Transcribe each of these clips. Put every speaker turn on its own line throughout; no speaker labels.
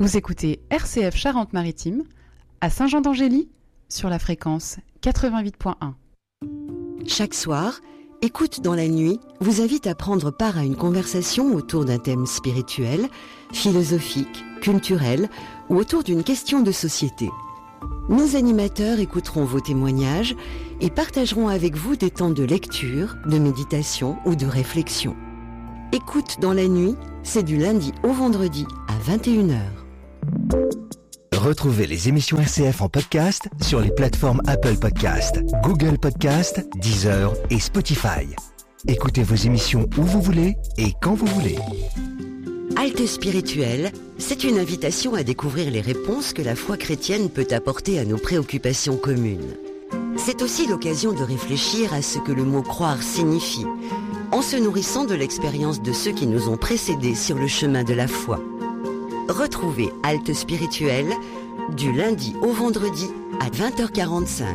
Vous écoutez RCF Charente-Maritime à Saint-Jean-d'Angély sur la fréquence 88.1.
Chaque soir, Écoute dans la nuit vous invite à prendre part à une conversation autour d'un thème spirituel, philosophique, culturel ou autour d'une question de société. Nos animateurs écouteront vos témoignages et partageront avec vous des temps de lecture, de méditation ou de réflexion. Écoute dans la nuit, c'est du lundi au vendredi à 21h.
Retrouvez les émissions RCF en podcast sur les plateformes Apple Podcast, Google Podcast, Deezer et Spotify. Écoutez vos émissions où vous voulez et quand vous voulez.
Halte spirituelle, c'est une invitation à découvrir les réponses que la foi chrétienne peut apporter à nos préoccupations communes. C'est aussi l'occasion de réfléchir à ce que le mot croire signifie, en se nourrissant de l'expérience de ceux qui nous ont précédés sur le chemin de la foi. Retrouvez Halte spirituelle du lundi au vendredi à 20h45.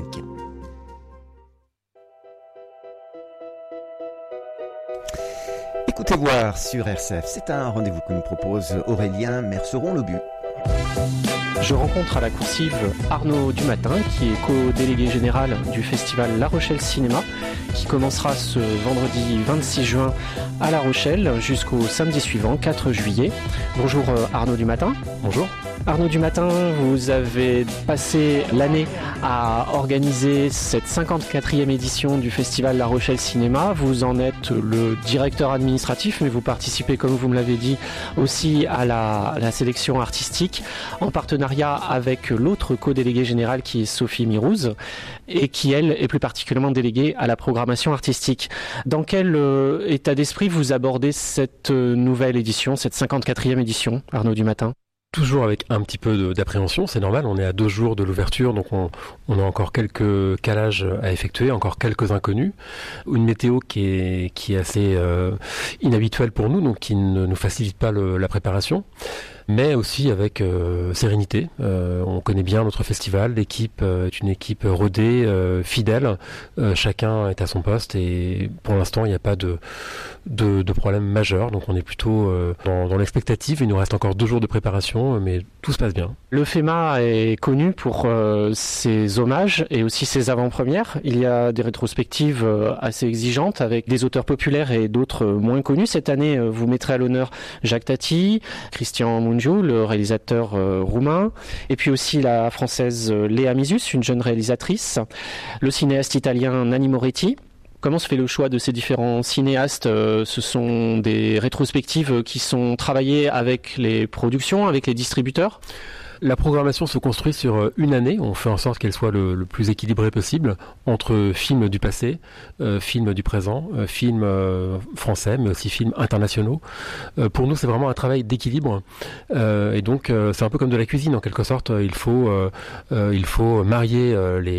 Écoutez voir sur RCF, c'est un rendez-vous que nous propose Aurélien Merceron-Lebu.
Je rencontre à la coursive Arnaud Dumatin, qui est co-délégué général du festival La Rochelle Cinéma, qui commencera ce vendredi 26 juin à La Rochelle jusqu'au samedi suivant, 4 juillet. Bonjour Arnaud Dumatin.
Bonjour.
Arnaud Dumatin, vous avez passé l'année à organiser cette 54e édition du festival La Rochelle Cinéma. Vous en êtes le directeur administratif, mais vous participez, comme vous me l'avez dit, aussi à la sélection artistique, en partenariat avec l'autre co-déléguée générale qui est Sophie Mirouz, et qui, elle, est plus particulièrement déléguée à la programmation artistique. Dans quel état d'esprit vous abordez cette nouvelle édition, cette 54e édition, Arnaud Dumatin ?
Toujours avec un petit peu d'appréhension, c'est normal, on est à 2 jours de l'ouverture, donc on a encore quelques calages à effectuer, encore quelques inconnus. Une météo qui est assez inhabituelle pour nous, donc qui ne nous facilite pas la préparation, mais aussi avec sérénité. On connaît bien notre festival, l'équipe est une équipe rodée, fidèle, chacun est à son poste et pour l'instant il n'y a pas de problème majeur, donc on est plutôt dans l'expectative. Il nous reste encore 2 jours de préparation, mais tout se passe bien.
Le FEMA est connu pour ses hommages et aussi ses avant-premières. Il y a des rétrospectives assez exigeantes avec des auteurs populaires et d'autres moins connus. Cette année, vous mettrez à l'honneur Jacques Tati, Cristian Mungiu, le réalisateur roumain, et puis aussi la française Léa Misus, une jeune réalisatrice, le cinéaste italien Nanni Moretti. Comment se fait le choix de ces différents cinéastes ? Ce sont des rétrospectives qui sont travaillées avec les productions, avec les distributeurs ?
La programmation se construit sur une année. On fait en sorte qu'elle soit le plus équilibrée possible entre films du passé, films du présent, films français, mais aussi films internationaux. Pour nous, c'est vraiment un travail d'équilibre. Et donc, c'est un peu comme de la cuisine, en quelque sorte. Il faut marier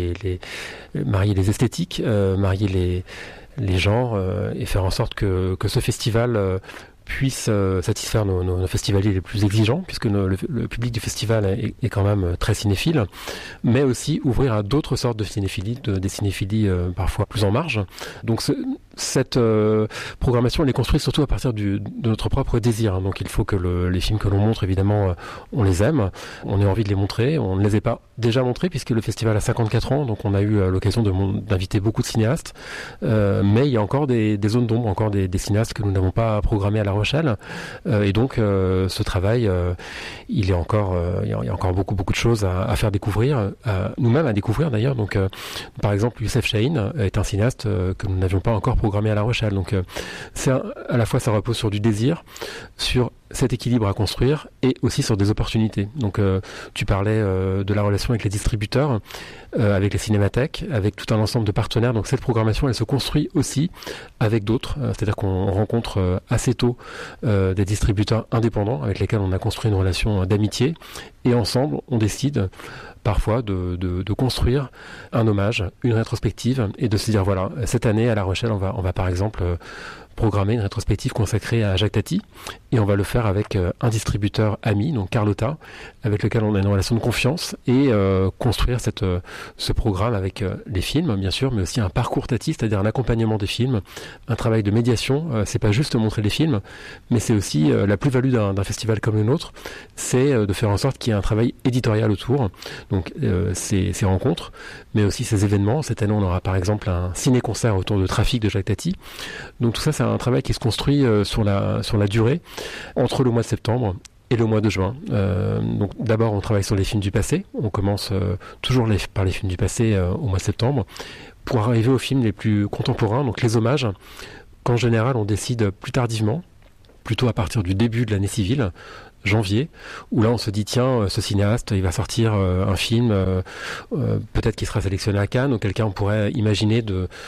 marier les esthétiques, marier les genres et faire en sorte que ce festival puisse satisfaire nos festivaliers les plus exigeants, puisque le public du festival est quand même très cinéphile, mais aussi ouvrir à d'autres sortes de cinéphilie, des cinéphilies parfois plus en marge. Donc cette programmation, elle est construite surtout à partir de notre propre désir. Donc il faut que les films que l'on montre, évidemment, on les aime, on ait envie de les montrer. On ne les a pas déjà montrés, puisque le festival a 54 ans, donc on a eu l'occasion d'inviter beaucoup de cinéastes, mais il y a encore des zones d'ombre, encore des cinéastes que nous n'avons pas programmés à La Rochelle, et donc ce travail, il y a encore beaucoup de choses à faire découvrir, nous-mêmes à découvrir d'ailleurs. Donc par exemple, Youssef Chahine est un cinéaste que nous n'avions pas encore programmé à La Rochelle. Donc à la fois ça repose sur du désir, sur cet équilibre à construire et aussi sur des opportunités. Donc tu parlais de la relation avec les distributeurs, avec les cinémathèques, avec tout un ensemble de partenaires. Donc cette programmation, elle se construit aussi avec d'autres, c'est-à-dire qu'on rencontre assez tôt des distributeurs indépendants avec lesquels on a construit une relation d'amitié, et ensemble on décide parfois de construire un hommage, une rétrospective, et de se dire voilà, cette année à La Rochelle on va par exemple programmer une rétrospective consacrée à Jacques Tati. Et on va le faire avec un distributeur ami, donc Carlotta, avec lequel on a une relation de confiance, et construire ce programme avec les films, bien sûr, mais aussi un parcours Tati, c'est-à-dire un accompagnement des films, un travail de médiation. C'est pas juste montrer les films, mais c'est aussi la plus-value d'un festival comme le nôtre, c'est de faire en sorte qu'il y ait un travail éditorial autour. Donc ces rencontres, mais aussi ces événements. Cette année, on aura par exemple un ciné-concert autour de Trafic de Jacques Tati. Donc tout ça, c'est un travail qui se construit sur la durée, entre le mois de septembre et le mois de juin. Donc d'abord, on travaille sur les films du passé. On commence toujours par les films du passé au mois de septembre, pour arriver aux films les plus contemporains, donc les hommages, qu'en général on décide plus tardivement, plutôt à partir du début de l'année civile, janvier, où là on se dit tiens, ce cinéaste il va sortir un film, peut-être qu'il sera sélectionné à Cannes, auquel cas on pourrait imaginer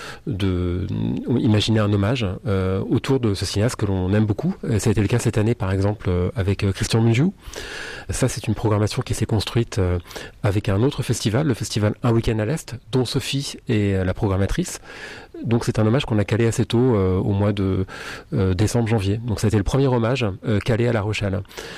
imaginer un hommage autour de ce cinéaste que l'on aime beaucoup. Ça a été le cas cette année par exemple avec Christian Mungiu. Ça c'est une programmation qui s'est construite avec un autre festival, le festival Un Week-end à l'Est, dont Sophie est la programmatrice. Donc c'est un hommage qu'on a calé assez tôt au mois de décembre-janvier. Donc ça a été le premier hommage calé à La Rochelle.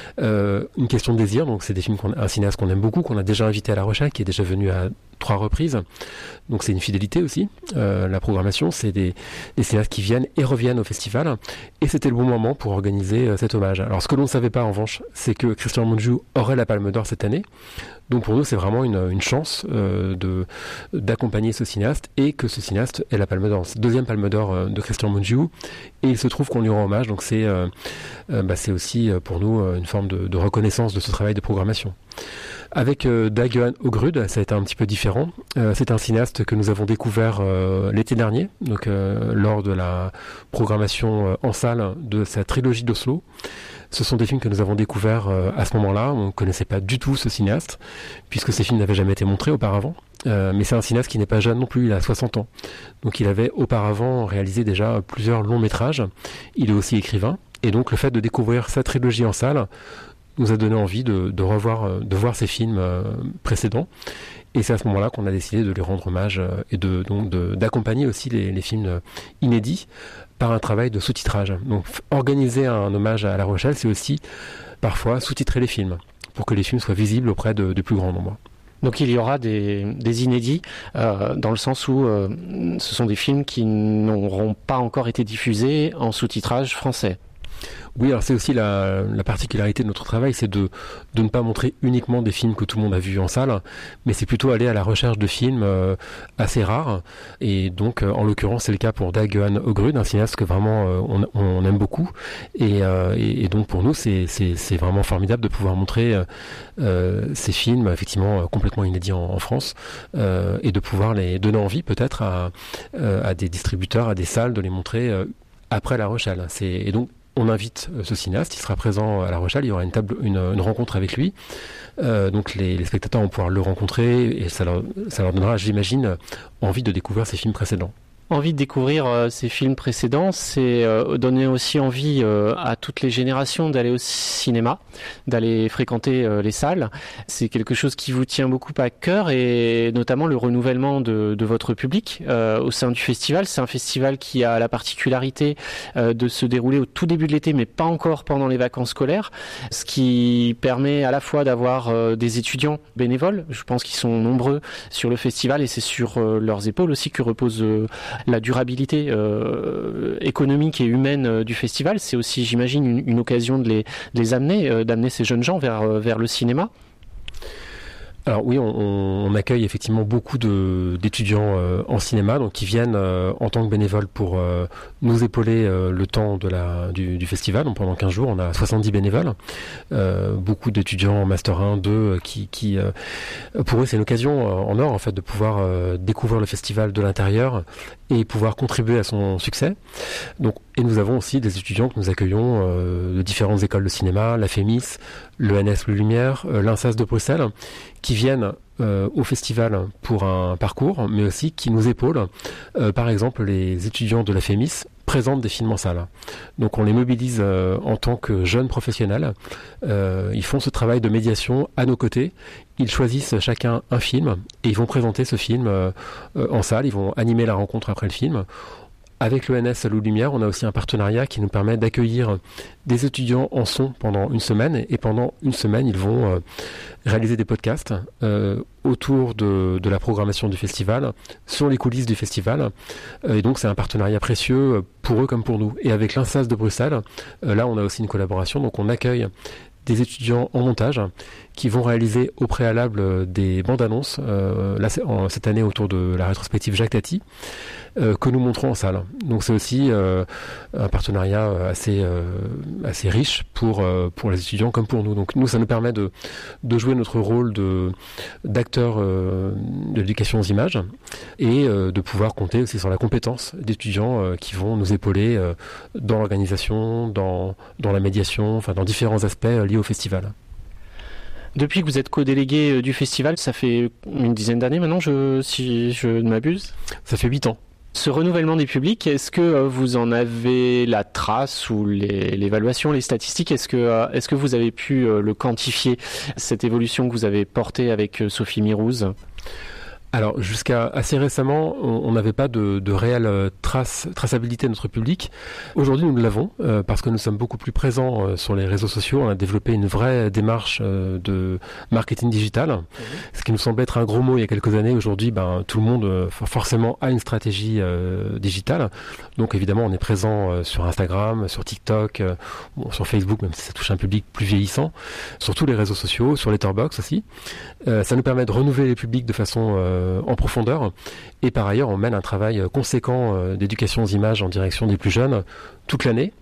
Une question de désir, donc c'est des films un cinéaste qu'on aime beaucoup, qu'on a déjà invité à La Rochelle, qui est déjà venu à 3 reprises. Donc c'est une fidélité aussi. La programmation, c'est des cinéastes qui viennent et reviennent au festival. Et c'était le bon moment pour organiser cet hommage. Alors ce que l'on ne savait pas en revanche, c'est que Christian Mungiu aurait la Palme d'Or cette année. Donc pour nous, c'est vraiment une chance d'accompagner ce cinéaste et que ce cinéaste ait la Palme d'Or. C'est deuxième Palme d'Or de Christian Mungiu. Et il se trouve qu'on lui rend hommage. Donc c'est aussi pour nous une forme de reconnaissance de ce travail de programmation. Avec Dag Johan Ogrud, ça a été un petit peu différent. C'est un cinéaste que nous avons découvert l'été dernier, donc lors de la programmation en salle de sa trilogie d'Oslo. Ce sont des films que nous avons découverts à ce moment-là. On ne connaissait pas du tout ce cinéaste, puisque ces films n'avaient jamais été montrés auparavant. Mais c'est un cinéaste qui n'est pas jeune non plus, il a 60 ans. Donc il avait auparavant réalisé déjà plusieurs longs métrages. Il est aussi écrivain. Et donc le fait de découvrir sa trilogie en salle nous a donné envie de voir ces films précédents. Et c'est à ce moment-là qu'on a décidé de lui rendre hommage et d'accompagner aussi les films inédits par un travail de sous-titrage. Donc organiser un hommage à La Rochelle, c'est aussi parfois sous-titrer les films pour que les films soient visibles auprès de plus grand nombre.
Donc il y aura des inédits dans le sens où ce sont des films qui n'auront pas encore été diffusés en sous-titrage français.
Oui, alors c'est aussi la particularité de notre travail, c'est de ne pas montrer uniquement des films que tout le monde a vus en salle, mais c'est plutôt aller à la recherche de films assez rares. Et donc, en l'occurrence, c'est le cas pour Dag Johan Ogrud, un cinéaste que vraiment on aime beaucoup. Et donc pour nous, c'est vraiment formidable de pouvoir montrer ces films, effectivement complètement inédits en France, et de pouvoir les donner envie peut-être à des distributeurs, à des salles, de les montrer après La Rochelle. Et donc, on invite ce cinéaste, il sera présent à La Rochelle, il y aura une rencontre avec lui. Donc les spectateurs vont pouvoir le rencontrer et ça leur donnera, j'imagine, envie de découvrir ses films précédents.
Envie de découvrir ces films précédents, c'est donner aussi envie à toutes les générations d'aller au cinéma, d'aller fréquenter les salles. C'est quelque chose qui vous tient beaucoup à cœur et notamment le renouvellement de votre public au sein du festival. C'est un festival qui a la particularité de se dérouler au tout début de l'été, mais pas encore pendant les vacances scolaires, ce qui permet à la fois d'avoir des étudiants bénévoles, je pense qu'ils sont nombreux sur le festival et c'est sur leurs épaules aussi que repose la durabilité économique et humaine du festival. C'est aussi, j'imagine, une occasion de les amener, d'amener ces jeunes gens vers le cinéma.
Alors oui, on accueille effectivement beaucoup d'étudiants en cinéma, donc qui viennent en tant que bénévoles pour nous épauler le temps du festival. Donc pendant 15 jours, on a 70 bénévoles, beaucoup d'étudiants en Master 1, 2, qui pour eux c'est une occasion en or en fait de pouvoir découvrir le festival de l'intérieur et pouvoir contribuer à son succès. Donc, et nous avons aussi des étudiants que nous accueillons de différentes écoles de cinéma, la FEMIS, l'ENS Le Lumière, l'INSAS de Bruxelles, qui viennent au festival pour un parcours, mais aussi qui nous épaulent. Par exemple, les étudiants de la FEMIS présentent des films en salle. Donc on les mobilise en tant que jeunes professionnels. Ils font ce travail de médiation à nos côtés. Ils choisissent chacun un film et ils vont présenter ce film en salle. Ils vont animer la rencontre après le film. Avec l'ENS Loup Lumière, on a aussi un partenariat qui nous permet d'accueillir des étudiants en son pendant une semaine. Et pendant une semaine, ils vont réaliser des podcasts autour de la programmation du festival, sur les coulisses du festival. Et donc, c'est un partenariat précieux pour eux comme pour nous. Et avec l'INSAS de Bruxelles, là, on a aussi une collaboration. Donc, on accueille des étudiants en montage qui vont réaliser au préalable des bandes annonces, cette année autour de la rétrospective Jacques Tati, que nous montrons en salle. Donc c'est aussi un partenariat assez riche pour les étudiants comme pour nous. Donc nous, ça nous permet de jouer notre rôle d'acteur de l'éducation aux images et de pouvoir compter aussi sur la compétence d'étudiants qui vont nous épauler dans l'organisation, dans la médiation, enfin dans différents aspects liés au festival.
Depuis que vous êtes co-délégué du festival, ça fait une dizaine d'années maintenant, si je ne m'abuse.
Ça fait 8 ans.
Ce renouvellement des publics, est-ce que vous en avez la trace ou l'évaluation, les statistiques? Est-ce que vous avez pu le quantifier, cette évolution que vous avez portée avec Sophie Mirouz?
Alors, jusqu'à assez récemment, on n'avait pas de réelle traçabilité de notre public. Aujourd'hui, nous l'avons, parce que nous sommes beaucoup plus présents sur les réseaux sociaux. On a développé une vraie démarche de marketing digital, ce qui nous semblait être un gros mot il y a quelques années. Aujourd'hui, tout le monde forcément a une stratégie digitale. Donc, évidemment, on est présent sur Instagram, sur TikTok, sur Facebook, même si ça touche un public plus vieillissant, sur tous les réseaux sociaux, sur Letterboxd aussi. Ça nous permet de renouveler les publics de façon en profondeur, et par ailleurs on mène un travail conséquent d'éducation aux images en direction des plus jeunes toute l'année.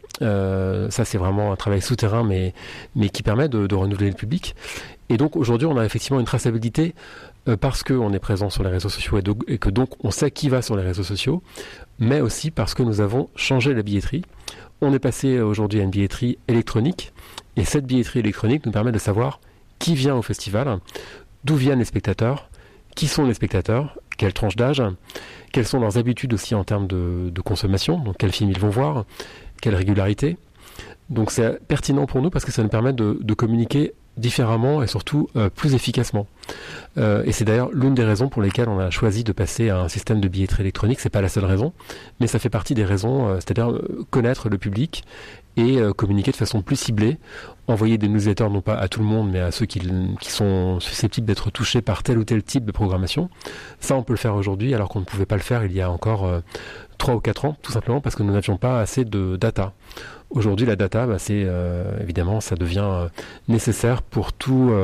Ça c'est vraiment un travail souterrain mais qui permet de renouveler le public, et donc aujourd'hui on a effectivement une traçabilité parce qu'on est présent sur les réseaux sociaux et que donc on sait qui va sur les réseaux sociaux, mais aussi parce que nous avons changé la billetterie. On est passé aujourd'hui à une billetterie électronique, et cette billetterie électronique nous permet de savoir qui vient au festival, d'où viennent les spectateurs, qui sont les spectateurs, quelle tranche d'âge, quelles sont leurs habitudes aussi en termes de consommation, donc quels films ils vont voir, quelle régularité. Donc c'est pertinent pour nous parce que ça nous permet de communiquer différemment et surtout plus efficacement. Et c'est d'ailleurs l'une des raisons pour lesquelles on a choisi de passer à un système de billetterie électronique. C'est pas la seule raison, mais ça fait partie des raisons, c'est-à-dire connaître le public et communiquer de façon plus ciblée, envoyer des newsletters non pas à tout le monde mais à ceux qui sont susceptibles d'être touchés par tel ou tel type de programmation. Ça on peut le faire aujourd'hui alors qu'on ne pouvait pas le faire il y a encore 3 ou 4 ans, tout simplement parce que nous n'avions pas assez de data. Aujourd'hui, la data, c'est évidemment, ça devient nécessaire pour tout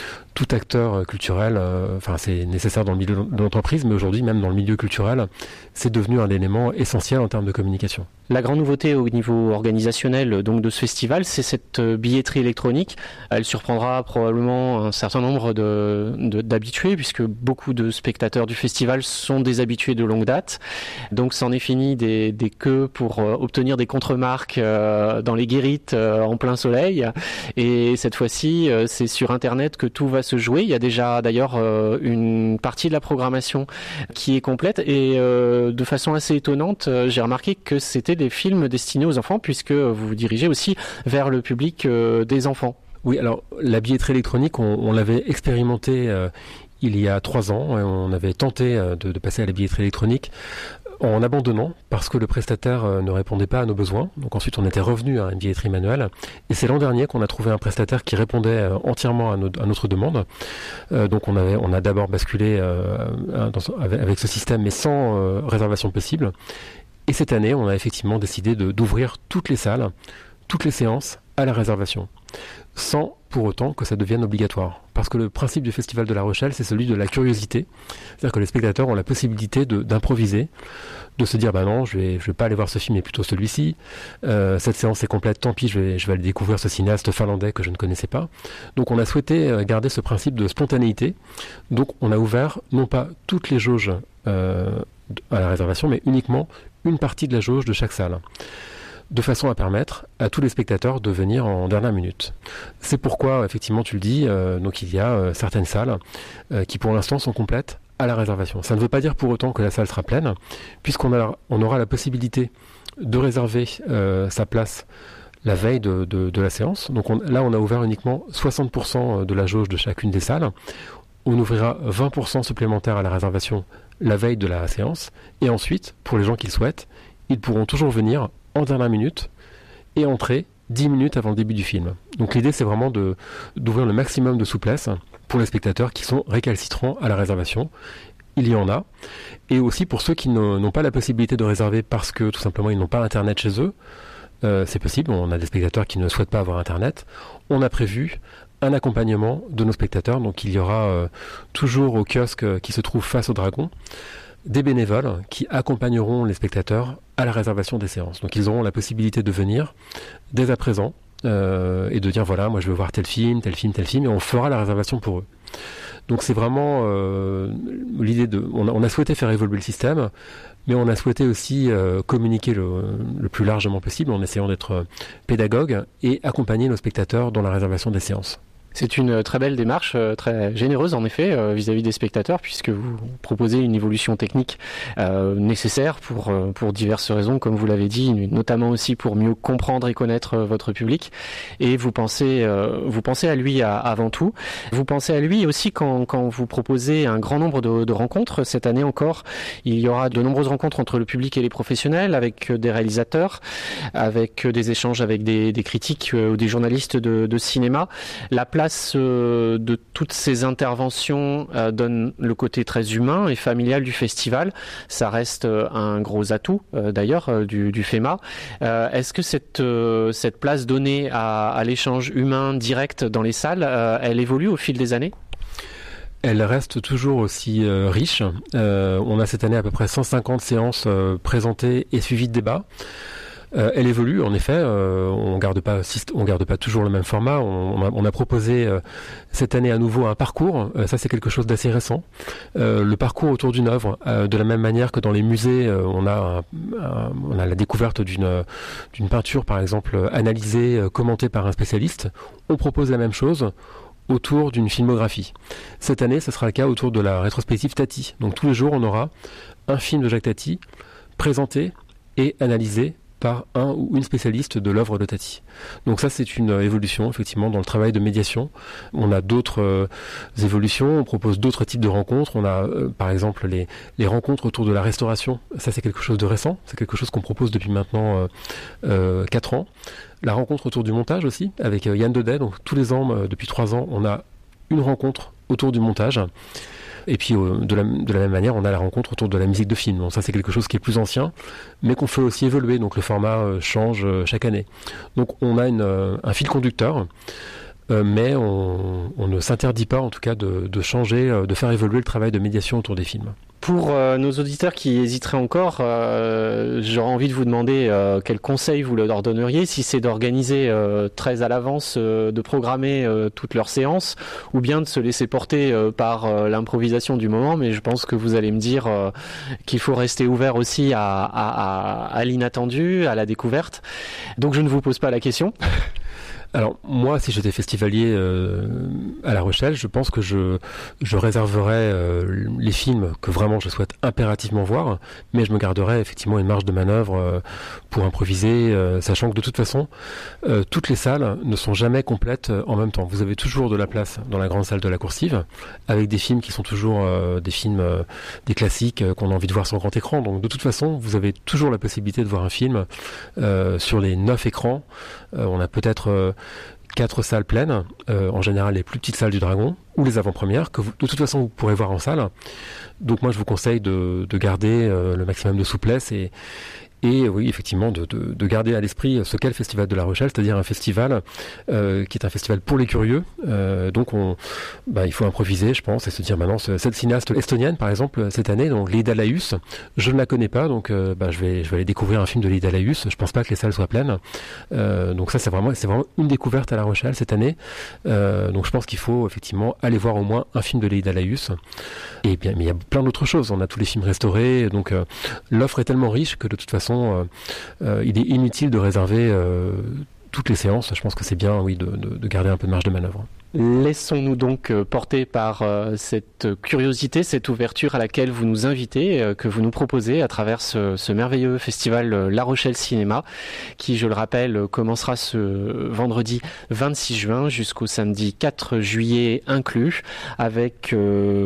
acteur culturel. Enfin, c'est nécessaire dans le milieu de l'entreprise, mais aujourd'hui, même dans le milieu culturel, c'est devenu un élément essentiel en termes de communication.
La grande nouveauté au niveau organisationnel donc de ce festival, c'est cette billetterie électronique. Elle surprendra probablement un certain nombre d'habitués, puisque beaucoup de spectateurs du festival sont des habitués de longue date. Donc, c'en est fini des queues pour obtenir des contre-marques dans les guérites en plein soleil, et cette fois-ci c'est sur internet que tout va se jouer. Il y a déjà d'ailleurs une partie de la programmation qui est complète, et de façon assez étonnante j'ai remarqué que c'était des films destinés aux enfants, puisque vous vous dirigez aussi vers le public des enfants.
Oui, alors la billetterie électronique on l'avait expérimenté il y a 3 ans, et on avait tenté de passer à la billetterie électronique en abandonnant parce que le prestataire ne répondait pas à nos besoins. Donc ensuite on était revenu à une billetterie manuelle, et c'est l'an dernier qu'on a trouvé un prestataire qui répondait entièrement à notre demande. Donc on a d'abord basculé avec ce système mais sans réservation possible, et cette année on a effectivement décidé d'ouvrir toutes les salles, toutes les séances à la réservation, sans pour autant que ça devienne obligatoire. Parce que le principe du Festival de La Rochelle, c'est celui de la curiosité. C'est-à-dire que les spectateurs ont la possibilité d'improviser, de se dire non, je vais pas aller voir ce film mais plutôt celui-ci. Cette séance est complète, tant pis, je vais aller découvrir ce cinéaste finlandais que je ne connaissais pas. Donc on a souhaité garder ce principe de spontanéité. Donc on a ouvert non pas toutes les jauges à la réservation, mais uniquement une partie de la jauge de chaque salle, de façon à permettre à tous les spectateurs de venir en dernière minute. C'est pourquoi, effectivement, tu le dis, donc il y a certaines salles qui pour l'instant sont complètes à la réservation. Ça ne veut pas dire pour autant que la salle sera pleine, puisqu'on aura la possibilité de réserver sa place la veille de la séance. Donc là, on a ouvert uniquement 60% de la jauge de chacune des salles. On ouvrira 20% supplémentaires à la réservation la veille de la séance, et ensuite, pour les gens qui le souhaitent, ils pourront toujours venir en dernière minute et entrer 10 minutes avant le début du film. Donc l'idée, c'est vraiment d'ouvrir le maximum de souplesse pour les spectateurs qui sont récalcitrants à la réservation. Il y en a. Et aussi pour ceux qui n'ont pas la possibilité de réserver parce que tout simplement ils n'ont pas Internet chez eux. C'est possible, on a des spectateurs qui ne souhaitent pas avoir Internet. On a prévu un accompagnement de nos spectateurs. Donc il y aura toujours au kiosque qui se trouve face au Dragon des bénévoles qui accompagneront les spectateurs à la réservation des séances. Donc ils auront la possibilité de venir dès à présent et de dire voilà, moi je veux voir tel film, et on fera la réservation pour eux. Donc c'est vraiment l'idée on a souhaité faire évoluer le système, mais on a souhaité aussi communiquer le plus largement possible en essayant d'être pédagogue et accompagner nos spectateurs dans la réservation des séances.
C'est une très belle démarche, très généreuse en effet vis-à-vis des spectateurs, puisque vous proposez une évolution technique nécessaire pour diverses raisons, comme vous l'avez dit, notamment aussi pour mieux comprendre et connaître votre public. Et vous pensez à lui avant tout. Vous pensez à lui aussi quand vous proposez un grand nombre de rencontres. Cette année encore, il y aura de nombreuses rencontres entre le public et les professionnels, avec des réalisateurs, avec des échanges avec des critiques ou des journalistes de cinéma. La place de toutes ces interventions donne le côté très humain et familial du festival. Ça reste un gros atout d'ailleurs du FEMA. Est-ce que cette place donnée à l'échange humain direct dans les salles, elle évolue au fil des années ?
Elle reste toujours aussi riche. On a cette année à peu près 150 séances présentées et suivies de débats. Elle évolue, en effet. On garde pas toujours le même format. On a proposé cette année à nouveau un parcours. Ça, c'est quelque chose d'assez récent. Le parcours autour d'une œuvre, de la même manière que dans les musées, on a la découverte d'une peinture, par exemple, analysée, commentée par un spécialiste. On propose la même chose autour d'une filmographie. Cette année, ce sera le cas autour de la rétrospective Tati. Donc tous les jours, on aura un film de Jacques Tati présenté et analysé par un ou une spécialiste de l'œuvre de Tati. Donc ça, c'est une évolution, effectivement, dans le travail de médiation. On a d'autres évolutions, on propose d'autres types de rencontres. On a, par exemple, les rencontres autour de la restauration. Ça, c'est quelque chose de récent. C'est quelque chose qu'on propose depuis maintenant 4 ans. La rencontre autour du montage aussi, avec Yann Daudet. Donc tous les ans, depuis 3 ans, on a une rencontre autour du montage. Et puis de la même manière, on a la rencontre autour de la musique de film. Donc ça, c'est quelque chose qui est plus ancien, mais qu'on fait aussi évoluer. Donc le format change chaque année. Donc on a un fil conducteur, mais on ne s'interdit pas, en tout cas, de changer, de faire évoluer le travail de médiation autour des films.
Pour nos auditeurs qui hésiteraient encore, j'aurais envie de vous demander quel conseil vous leur donneriez, si c'est d'organiser très à l'avance, de programmer toutes leurs séances, ou bien de se laisser porter par l'improvisation du moment. Mais je pense que vous allez me dire qu'il faut rester ouvert aussi à l'inattendu, à la découverte. Donc je ne vous pose pas la question.
Alors moi, si j'étais festivalier à La Rochelle, je pense que je réserverais les films que vraiment je souhaite impérativement voir, mais je me garderais effectivement une marge de manœuvre pour improviser, sachant que de toute façon, toutes les salles ne sont jamais complètes en même temps. Vous avez toujours de la place dans la grande salle de la Coursive, avec des films qui sont toujours des classiques qu'on a envie de voir sur grand écran. Donc de toute façon, vous avez toujours la possibilité de voir un film sur les 9 écrans. On a peut-être 4 salles pleines, en général les plus petites salles du Dragon, ou les avant-premières, que de toute façon vous pourrez voir en salle. Donc moi je vous conseille de garder le maximum de souplesse et oui, effectivement, de garder à l'esprit ce qu'est le Festival de La Rochelle, c'est-à-dire un festival qui est un festival pour les curieux. Donc il faut improviser, je pense, et se dire maintenant, cette cinéaste estonienne, par exemple, cette année, donc Leïda Laïus, je ne la connais pas, donc je vais aller découvrir un film de Leïda Laïus. Je pense pas que les salles soient pleines. Donc ça, c'est vraiment une découverte à La Rochelle cette année. Donc je pense qu'il faut effectivement aller voir au moins un film de Leïda Laïus. Et bien, mais il y a plein d'autres choses. On a tous les films restaurés, donc l'offre est tellement riche que de toute façon, il est inutile de réserver toutes les séances. Je pense que c'est bien, oui, de garder un peu de marge de manœuvre.
Laissons-nous donc porter par cette curiosité, cette ouverture à laquelle vous nous invitez, que vous nous proposez à travers ce merveilleux festival La Rochelle Cinéma, qui, je le rappelle, commencera ce vendredi 26 juin jusqu'au samedi 4 juillet inclus, avec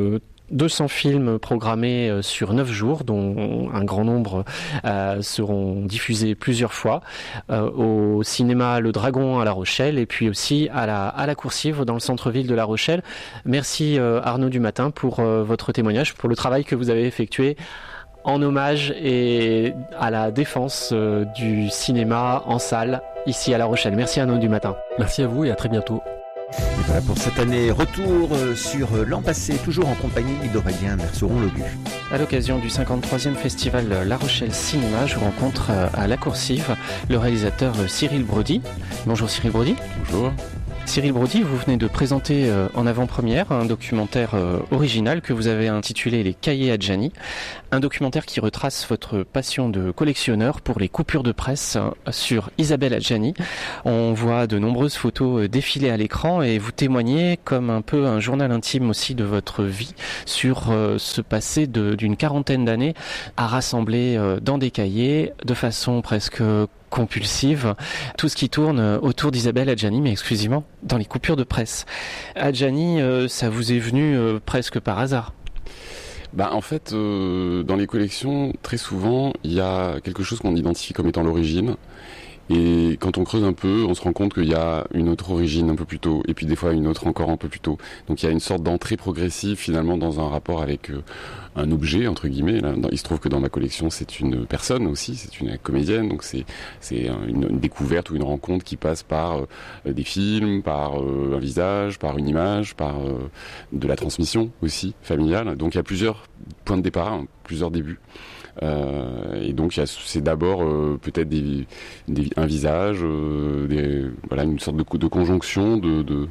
200 films programmés sur 9 jours, dont un grand nombre seront diffusés plusieurs fois, au cinéma Le Dragon à La Rochelle et puis aussi à la Coursive dans le centre-ville de La Rochelle. Merci Arnaud Dumatin pour votre témoignage, pour le travail que vous avez effectué en hommage et à la défense du cinéma en salle ici à La Rochelle. Merci Arnaud Dumatin.
Merci à vous et à très bientôt.
Et voilà pour cette année, retour sur l'an passé, toujours en compagnie d'Aurélien Merceron-Logu.
À l'occasion du 53e festival La Rochelle Cinéma, je rencontre à La Coursive le réalisateur Cyril Brody. Bonjour Cyril Brody.
Bonjour.
Cyril Brody, vous venez de présenter en avant-première un documentaire original que vous avez intitulé Les Cahiers Adjani, un documentaire qui retrace votre passion de collectionneur pour les coupures de presse sur Isabelle Adjani. On voit de nombreuses photos défiler à l'écran et vous témoignez comme un peu un journal intime aussi de votre vie sur ce passé d'une quarantaine d'années à rassembler dans des cahiers de façon presque compulsive, tout ce qui tourne autour d'Isabelle Adjani, mais exclusivement dans les coupures de presse. Adjani, ça vous est venu presque par hasard?
En fait, dans les collections, très souvent, il y a quelque chose qu'on identifie comme étant l'origine. Et quand on creuse un peu, on se rend compte qu'il y a une autre origine un peu plus tôt, et puis des fois une autre encore un peu plus tôt. Donc il y a une sorte d'entrée progressive finalement dans un rapport avec un objet, entre guillemets. Là, il se trouve que dans ma collection, c'est une personne aussi, c'est une comédienne, donc c'est une découverte ou une rencontre qui passe par des films, par un visage, par une image, par de la transmission aussi familiale. Donc il y a plusieurs points de départ, plusieurs débuts. Et donc c'est d'abord peut-être un visage, une sorte de conjonction de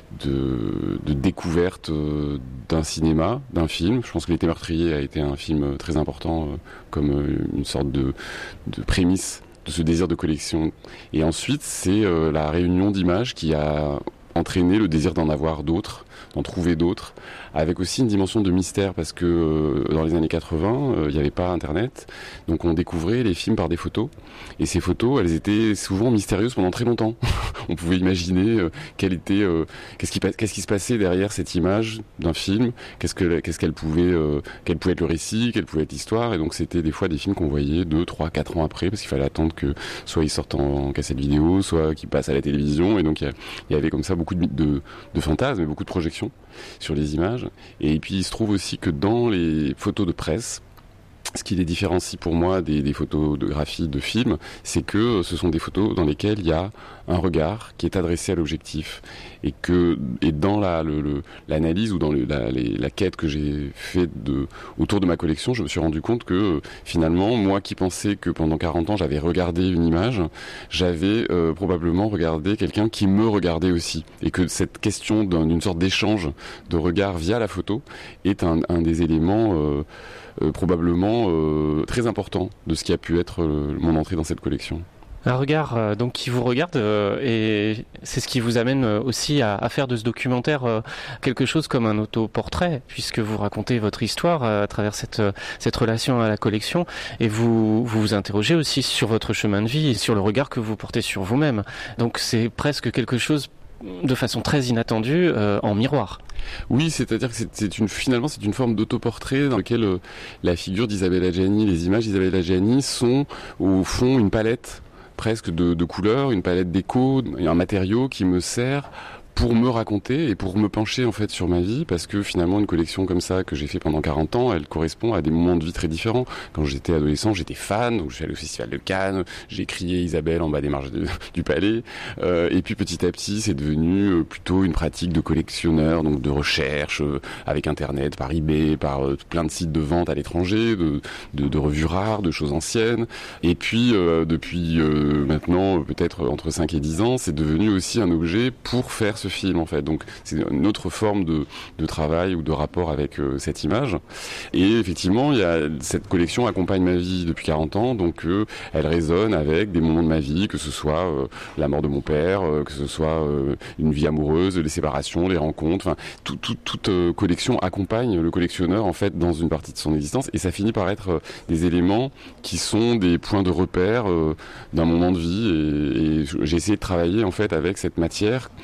découverte d'un cinéma, d'un film. Je pense que L'été meurtrier a été un film très important comme une sorte de prémisse de ce désir de collection. Et ensuite c'est la réunion d'images qui a entraîné le désir d'en avoir d'autres, d'en trouver d'autres, avec aussi une dimension de mystère, parce que dans les années 80, il n'y avait pas Internet, donc on découvrait les films par des photos, et ces photos, elles étaient souvent mystérieuses pendant très longtemps. On pouvait imaginer qu'est-ce qui se passait derrière cette image d'un film, quel pouvait être le récit, quelle pouvait être l'histoire, et donc c'était des fois des films qu'on voyait 2, 3, 4 ans après, parce qu'il fallait attendre que soit ils sortent en cassette vidéo, soit qu'ils passent à la télévision, et donc il y avait comme ça beaucoup de fantasmes et beaucoup de projections sur les images. Et puis il se trouve aussi que dans les photos de presse, ce qui les différencie pour moi des photographies de films, c'est que ce sont des photos dans lesquelles il y a un regard qui est adressé à l'objectif. Et dans l'analyse ou dans la quête que j'ai fait autour de ma collection, je me suis rendu compte que finalement, moi qui pensais que pendant 40 ans j'avais regardé une image, j'avais probablement regardé quelqu'un qui me regardait aussi. Et que cette question d'une sorte d'échange de regard via la photo est un des éléments probablement très important de ce qui a pu être mon entrée dans cette collection.
Un regard donc qui vous regarde et c'est ce qui vous amène aussi à faire de ce documentaire quelque chose comme un autoportrait, puisque vous racontez votre histoire à travers cette relation à la collection, et vous interrogez aussi sur votre chemin de vie et sur le regard que vous portez sur vous-même. Donc c'est presque quelque chose de façon très inattendue en miroir.
Oui, c'est-à-dire que finalement c'est une forme d'autoportrait dans lequel la figure d'Isabelle Adjani, les images d'Isabelle Adjani sont au fond une palette presque de couleurs, une palette d'échos, un matériau qui me sert pour me raconter et pour me pencher en fait sur ma vie, parce que finalement une collection comme ça que j'ai fait pendant 40 ans, elle correspond à des moments de vie très différents. Quand j'étais adolescent, j'étais fan, donc je suis allé au Festival de Cannes, j'ai crié Isabelle en bas des marches du Palais, et puis petit à petit c'est devenu plutôt une pratique de collectionneur, donc de recherche avec Internet, par eBay, par plein de sites de vente à l'étranger, de revues rares, de choses anciennes, et puis depuis maintenant peut-être entre 5 et 10 ans, c'est devenu aussi un objet pour faire ce film en fait. Donc c'est une autre forme de travail ou de rapport avec cette image. Et effectivement, cette collection accompagne ma vie depuis 40 ans, donc elle résonne avec des moments de ma vie, que ce soit la mort de mon père, que ce soit une vie amoureuse, les séparations, les rencontres, enfin toute collection accompagne le collectionneur en fait dans une partie de son existence, et ça finit par être des éléments qui sont des points de repère d'un moment de vie, et j'ai essayé de travailler en fait avec cette matière vraiment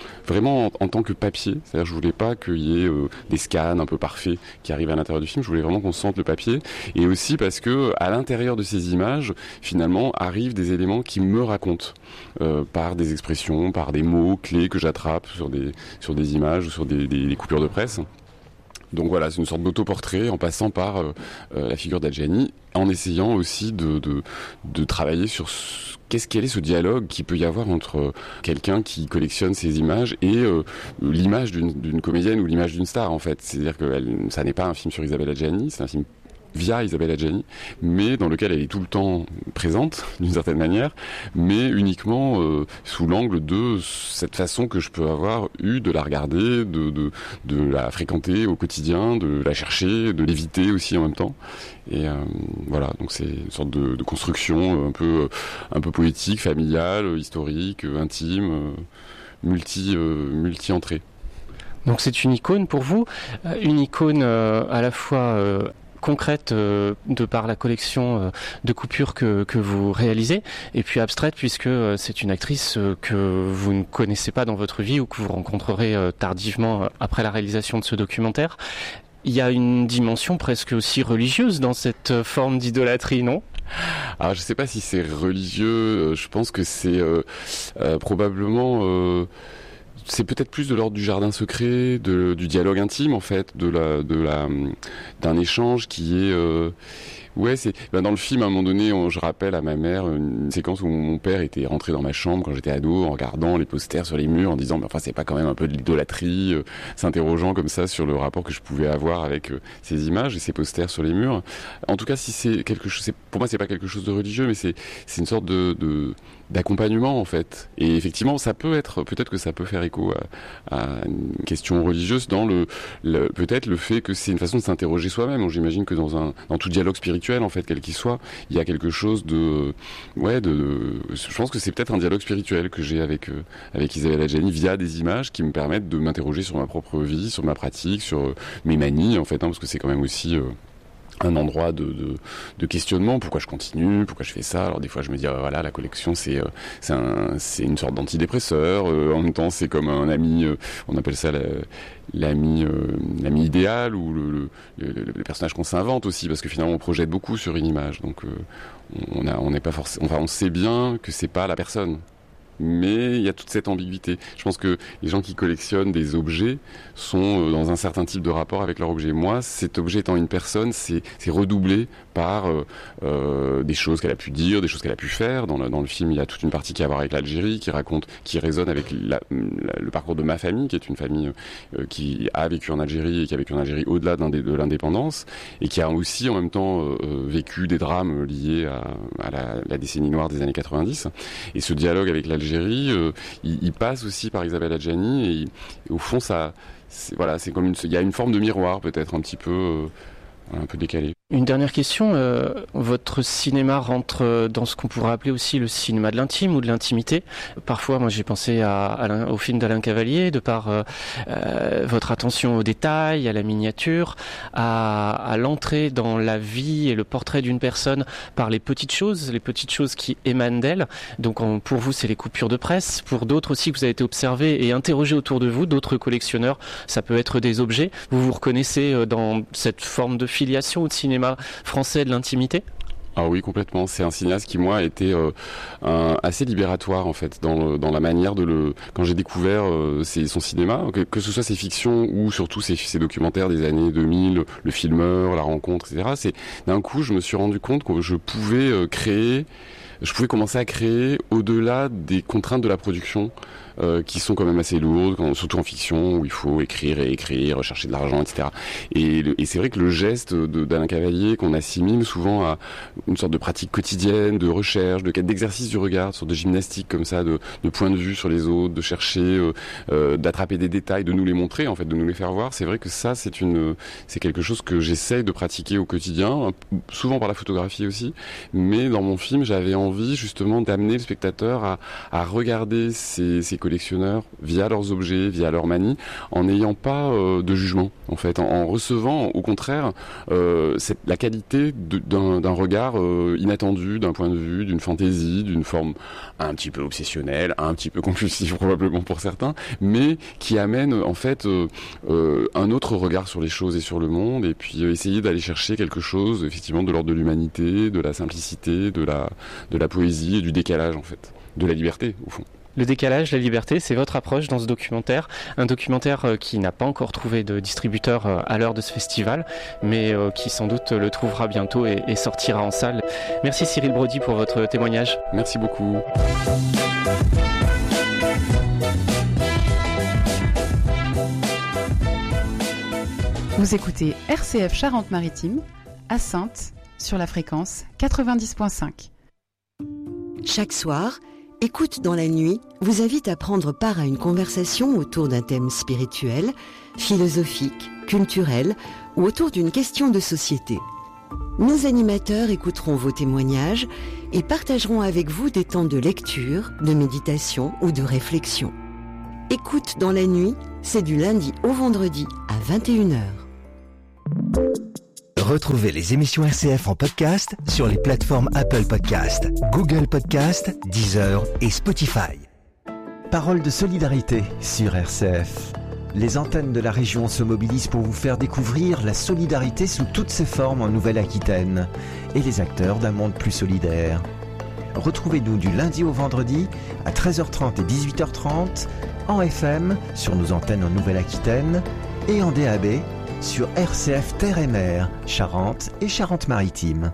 vraiment en tant que papier. C'est-à-dire je voulais pas qu'il y ait des scans un peu parfaits qui arrivent à l'intérieur du film. Je voulais vraiment qu'on sente le papier. Et aussi parce que à l'intérieur de ces images, finalement, arrivent des éléments qui me racontent par des expressions, par des mots clés que j'attrape sur des images ou sur des coupures de presse. Donc voilà, c'est une sorte d'autoportrait en passant par la figure d'Adjani, en essayant aussi de travailler sur quel est ce dialogue qu'il peut y avoir entre quelqu'un qui collectionne ces images et l'image d'une comédienne ou l'image d'une star en fait. C'est-à-dire que ça n'est pas un film sur Isabelle Adjani, c'est un film via Isabelle Adjani, mais dans lequel elle est tout le temps présente, d'une certaine manière, mais uniquement sous l'angle de cette façon que je peux avoir eu de la regarder, de la fréquenter au quotidien, de la chercher, de l'éviter aussi en même temps. Et voilà, donc c'est une sorte de construction un peu poétique, familiale, historique, intime, multi-entrée.
Donc c'est une icône pour vous, une icône à la fois concrète de par la collection de coupures que vous réalisez, et puis abstraite puisque c'est une actrice que vous ne connaissez pas dans votre vie ou que vous rencontrerez tardivement après la réalisation de ce documentaire. Il y a une dimension presque aussi religieuse dans cette forme d'idolâtrie, non ?
Alors je sais pas si c'est religieux, je pense que c'est probablement... c'est peut-être plus de l'ordre du jardin secret, du dialogue intime en fait, d'un échange qui est dans le film à un moment donné, je rappelle à ma mère une séquence où mon père était rentré dans ma chambre quand j'étais ado en regardant les posters sur les murs en disant mais enfin c'est pas quand même un peu de l'idolâtrie, s'interrogeant comme ça sur le rapport que je pouvais avoir avec ces images et ces posters sur les murs. En tout cas, si c'est quelque chose, pour moi c'est pas quelque chose de religieux, mais c'est une sorte d'accompagnement en fait. Et effectivement, peut-être que ça peut faire écho à une question religieuse dans peut-être le fait que c'est une façon de s'interroger soi-même. J'imagine que dans tout dialogue spirituel en fait, quel qu'il soit, il y a quelque chose je pense que c'est peut-être un dialogue spirituel que j'ai avec Isabelle Adjani via des images qui me permettent de m'interroger sur ma propre vie, sur ma pratique, sur mes manies en fait, parce que c'est quand même aussi un endroit de questionnement. Pourquoi je continue, pourquoi je fais ça? Alors des fois je me dis voilà, la collection c'est une sorte d'antidépresseur, en même temps c'est comme un ami, on appelle ça l'ami idéal, ou le personnage qu'on s'invente aussi, parce que finalement on projette beaucoup sur une image, donc on n'est pas forcément, on sait bien que c'est pas la personne. Mais il y a toute cette ambiguïté. Je pense que les gens qui collectionnent des objets sont dans un certain type de rapport avec leur objet. Moi, cet objet étant une personne, c'est redoublé par des choses qu'elle a pu dire, des choses qu'elle a pu faire. Dans le film, il y a toute une partie qui a à voir avec l'Algérie, qui résonne avec le parcours de ma famille, qui est une famille qui a vécu en Algérie et qui a vécu en Algérie au-delà de l'indépendance, et qui a aussi en même temps vécu des drames liés à la décennie noire des années 90. Et ce dialogue avec l'Algérie, il passe aussi par Isabelle Adjani, et au fond c'est comme il y a une forme de miroir peut-être un peu décalé.
Une dernière question, votre cinéma rentre dans ce qu'on pourrait appeler aussi le cinéma de l'intime ou de l'intimité. Parfois, moi j'ai pensé au film d'Alain Cavalier, de par votre attention aux détails, à la miniature, à l'entrée dans la vie et le portrait d'une personne par les petites choses qui émanent d'elle. Donc pour vous, c'est les coupures de presse. Pour d'autres aussi, vous avez été observé et interrogé autour de vous, d'autres collectionneurs, ça peut être des objets. Vous vous reconnaissez dans cette forme de filiation ou de cinéma français de l'intimité ?
Ah oui, complètement. C'est un cinéaste qui, moi, a été assez libératoire, en fait, dans la manière quand j'ai découvert son cinéma, que ce soit ses fictions ou surtout ses documentaires des années 2000, Le Filmeur, La Rencontre, etc. D'un coup, je me suis rendu compte que je pouvais commencer à créer au-delà des contraintes de la production, qui sont quand même assez lourdes, surtout en fiction, où il faut écrire et écrire, chercher de l'argent, etc. Et c'est vrai que le geste d'Alain Cavalier, qu'on assimile souvent à une sorte de pratique quotidienne, de recherche, d'exercice du regard, sur de gymnastique comme ça, de point de vue sur les autres, de chercher, d'attraper des détails, de nous les montrer, en fait, de nous les faire voir. C'est vrai que ça, c'est quelque chose que j'essaie de pratiquer au quotidien, souvent par la photographie aussi. Mais dans mon film, j'avais envie justement d'amener le spectateur à regarder ces collections collectionneurs via leurs objets, via leur manie, en n'ayant pas de jugement en fait, en recevant au contraire c'est la qualité d'un regard inattendu, d'un point de vue, d'une fantaisie, d'une forme un petit peu obsessionnelle, un petit peu compulsive probablement pour certains, mais qui amène en fait un autre regard sur les choses et sur le monde, et puis essayer d'aller chercher quelque chose effectivement de l'ordre de l'humanité, de la simplicité, de la poésie et du décalage en fait, de la liberté au fond.
Le décalage, la liberté, c'est votre approche dans ce documentaire. Un documentaire qui n'a pas encore trouvé de distributeur à l'heure de ce festival, mais qui sans doute le trouvera bientôt et sortira en salle. Merci Cyril Brody pour votre témoignage.
Merci beaucoup.
Vous écoutez RCF Charente-Maritime, à Saintes, sur la fréquence 90.5.
Chaque soir, Écoute dans la nuit vous invite à prendre part à une conversation autour d'un thème spirituel, philosophique, culturel ou autour d'une question de société. Nos animateurs écouteront vos témoignages et partageront avec vous des temps de lecture, de méditation ou de réflexion. Écoute dans la nuit, c'est du lundi au vendredi à 21h.
Retrouvez les émissions RCF en podcast sur les plateformes Apple Podcast, Google Podcast, Deezer et Spotify.
Parole de solidarité sur RCF. Les antennes de la région se mobilisent pour vous faire découvrir la solidarité sous toutes ses formes en Nouvelle-Aquitaine et les acteurs d'un monde plus solidaire. Retrouvez-nous du lundi au vendredi à 13h30 et 18h30 en FM sur nos antennes en Nouvelle-Aquitaine et en DAB sur RCF Terre et Mer, Charente et Charente-Maritime.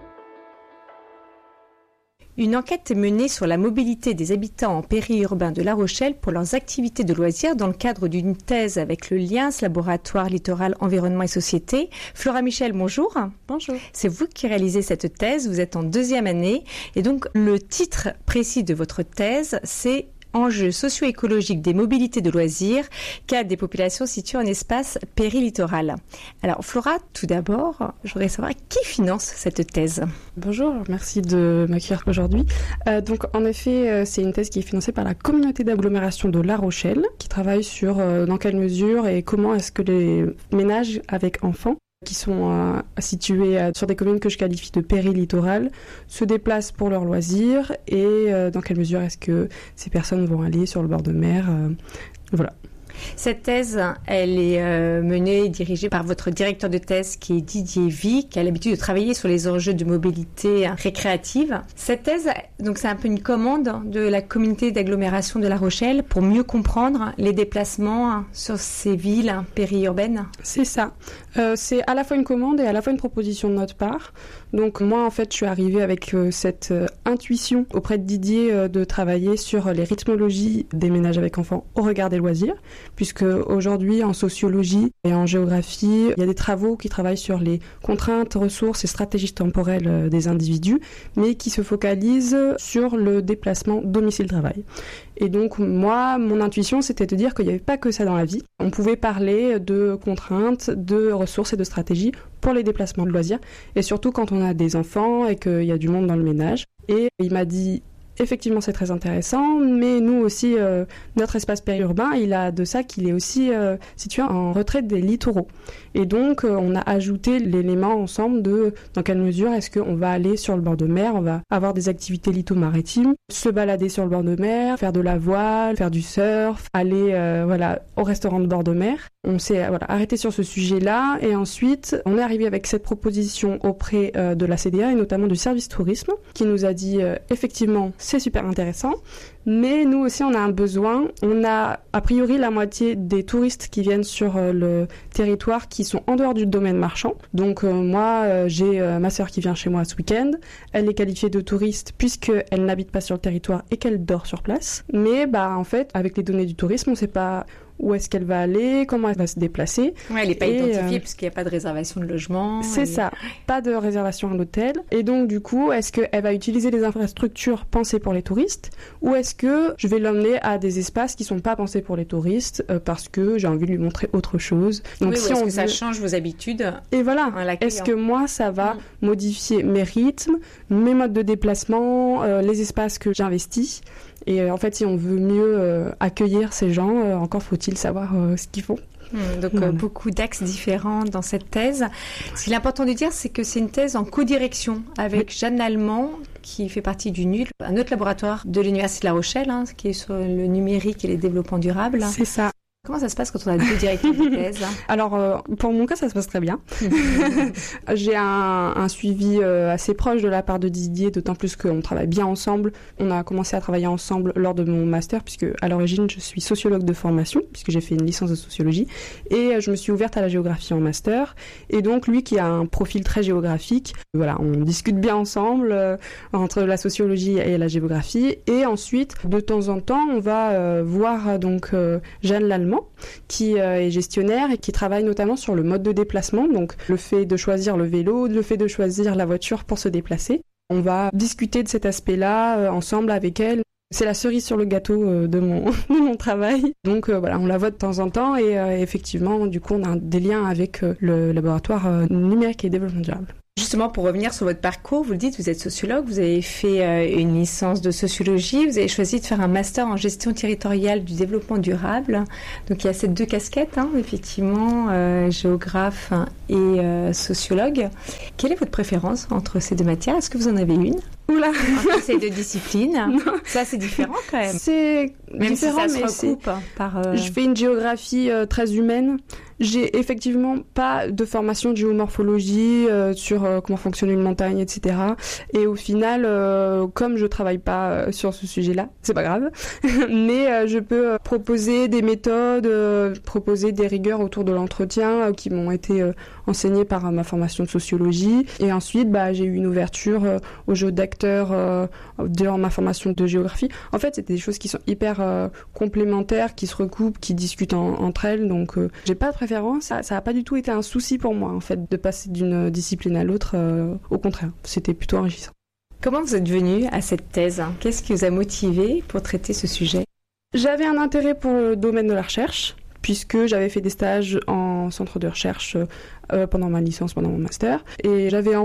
Une enquête est menée sur la mobilité des habitants en périurbain de La Rochelle pour leurs activités de loisirs dans le cadre d'une thèse avec le LIANS, Laboratoire Littoral Environnement et Société. Flora Michel, bonjour.
Bonjour.
C'est vous qui réalisez cette thèse, vous êtes en 2e année et donc le titre précis de votre thèse, c'est Enjeux socio-écologiques des mobilités de loisirs, cas des populations situées en espace périlittoral. Alors Flora, tout d'abord, je voudrais savoir qui finance cette thèse.
Bonjour, merci de m'accueillir aujourd'hui. Donc en effet, c'est une thèse qui est financée par la communauté d'agglomération de La Rochelle, qui travaille sur dans quelle mesure et comment est-ce que les ménages avec enfants qui sont situés sur des communes que je qualifie de périlittorales, se déplacent pour leurs loisirs et dans quelle mesure est-ce que ces personnes vont aller sur le bord de mer. Voilà.
Cette thèse, elle est menée et dirigée par votre directeur de thèse qui est Didier Vie, qui a l'habitude de travailler sur les enjeux de mobilité récréative. Cette thèse, donc c'est un peu une commande de la communauté d'agglomération de La Rochelle pour mieux comprendre les déplacements sur ces villes périurbaines.
C'est ça. C'est à la fois une commande et à la fois une proposition de notre part. Donc moi, en fait, je suis arrivée avec cette intuition auprès de Didier de travailler sur les rythmologies des ménages avec enfants au regard des loisirs, puisque aujourd'hui, en sociologie et en géographie, il y a des travaux qui travaillent sur les contraintes, ressources et stratégies temporelles des individus, mais qui se focalisent sur le déplacement domicile-travail. Et donc moi, mon intuition, c'était de dire qu'il n'y avait pas que ça dans la vie. On pouvait parler de contraintes, de ressources et de stratégies pour les déplacements de loisirs, et surtout quand on a des enfants et qu'il y a du monde dans le ménage. Et il m'a dit... Effectivement, c'est très intéressant, mais nous aussi, notre espace périurbain, il a de ça qu'il est aussi situé en retrait des littoraux. Et donc, on a ajouté l'élément ensemble de dans quelle mesure est-ce qu'on va aller sur le bord de mer, on va avoir des activités litho-maritimes, se balader sur le bord de mer, faire de la voile, faire du surf, aller au restaurant de bord de mer. On s'est arrêté sur ce sujet-là et ensuite, on est arrivé avec cette proposition auprès de la CDA et notamment du service tourisme qui nous a dit effectivement, c'est super intéressant, mais nous aussi on a un besoin. On a a priori la moitié des touristes qui viennent sur le territoire qui sont en dehors du domaine marchand. Donc moi j'ai ma sœur qui vient chez moi ce week-end. Elle est qualifiée de touriste puisqu'elle n'habite pas sur le territoire et qu'elle dort sur place. Mais en fait avec les données du tourisme on ne sait pas où est-ce qu'elle va aller, comment elle va se déplacer.
Ouais, elle n'est pas identifiée puisqu'il n'y a pas de réservation de logement.
C'est ça, pas de réservation à l'hôtel. Et donc du coup, est-ce qu'elle va utiliser des infrastructures pensées pour les touristes ou est-ce que je vais l'emmener à des espaces qui ne sont pas pensés pour les touristes parce que j'ai envie de lui montrer autre chose. Donc,
si est-ce que ça change vos habitudes?
Et voilà, est-ce que moi ça va modifier mes rythmes, mes modes de déplacement, les espaces que j'investis? Et en fait, si on veut mieux accueillir ces gens, encore faut-il savoir ce qu'ils font.
Donc beaucoup d'axes différents dans cette thèse. Ce qu'il est important de dire, c'est que c'est une thèse en codirection avec Jeanne Lallemand, qui fait partie du NUL, un autre laboratoire de l'Université de La Rochelle, qui est sur le numérique et les développements durables.
C'est ça.
Comment ça se passe quand on a deux directeurs de thèse?
Alors, pour mon cas, ça se passe très bien. J'ai un suivi assez proche de la part de Didier, d'autant plus qu'on travaille bien ensemble. On a commencé à travailler ensemble lors de mon master, puisque à l'origine, je suis sociologue de formation, puisque j'ai fait une licence de sociologie, et je me suis ouverte à la géographie en master. Et donc, lui qui a un profil très géographique, voilà, on discute bien ensemble entre la sociologie et la géographie. Et ensuite, de temps en temps, on va voir donc Jeanne Lallemand, qui est gestionnaire et qui travaille notamment sur le mode de déplacement, donc le fait de choisir le vélo, le fait de choisir la voiture pour se déplacer. On va discuter de cet aspect-là ensemble avec elle. C'est la cerise sur le gâteau de mon travail. Donc voilà, on la voit de temps en temps et effectivement, du coup, on a des liens avec le laboratoire numérique et développement durable.
Justement, pour revenir sur votre parcours, vous le dites, vous êtes sociologue, vous avez fait une licence de sociologie, vous avez choisi de faire un master en gestion territoriale du développement durable. Donc il y a ces deux casquettes, effectivement, géographe et sociologue. Quelle est votre préférence entre ces deux matières? Est-ce que vous en avez une?
Oula.
Entre ces deux disciplines? Ça, c'est différent quand même.
C'est
même
différent,
si ça se recoupe par...
Je fais une géographie très humaine. J'ai effectivement pas de formation de géomorphologie sur comment fonctionne une montagne, etc. Et au final, comme je travaille pas sur ce sujet-là, c'est pas grave, mais je peux proposer des méthodes, proposer des rigueurs autour de l'entretien qui m'ont été enseignées par ma formation de sociologie. Et ensuite, j'ai eu une ouverture au jeu d'acteurs durant ma formation de géographie. En fait, c'était des choses qui sont hyper complémentaires, qui se recoupent, qui discutent entre elles. Donc, j'ai pas de préférence. Ça a pas du tout été un souci pour moi, en fait, de passer d'une discipline à l'autre. Au contraire, c'était plutôt enrichissant.
Comment vous êtes venu à cette thèse? Qu'est-ce qui vous a motivé pour traiter ce sujet?
J'avais un intérêt pour le domaine de la recherche, puisque j'avais fait des stages en centre de recherche pendant ma licence, pendant mon master. Et j'avais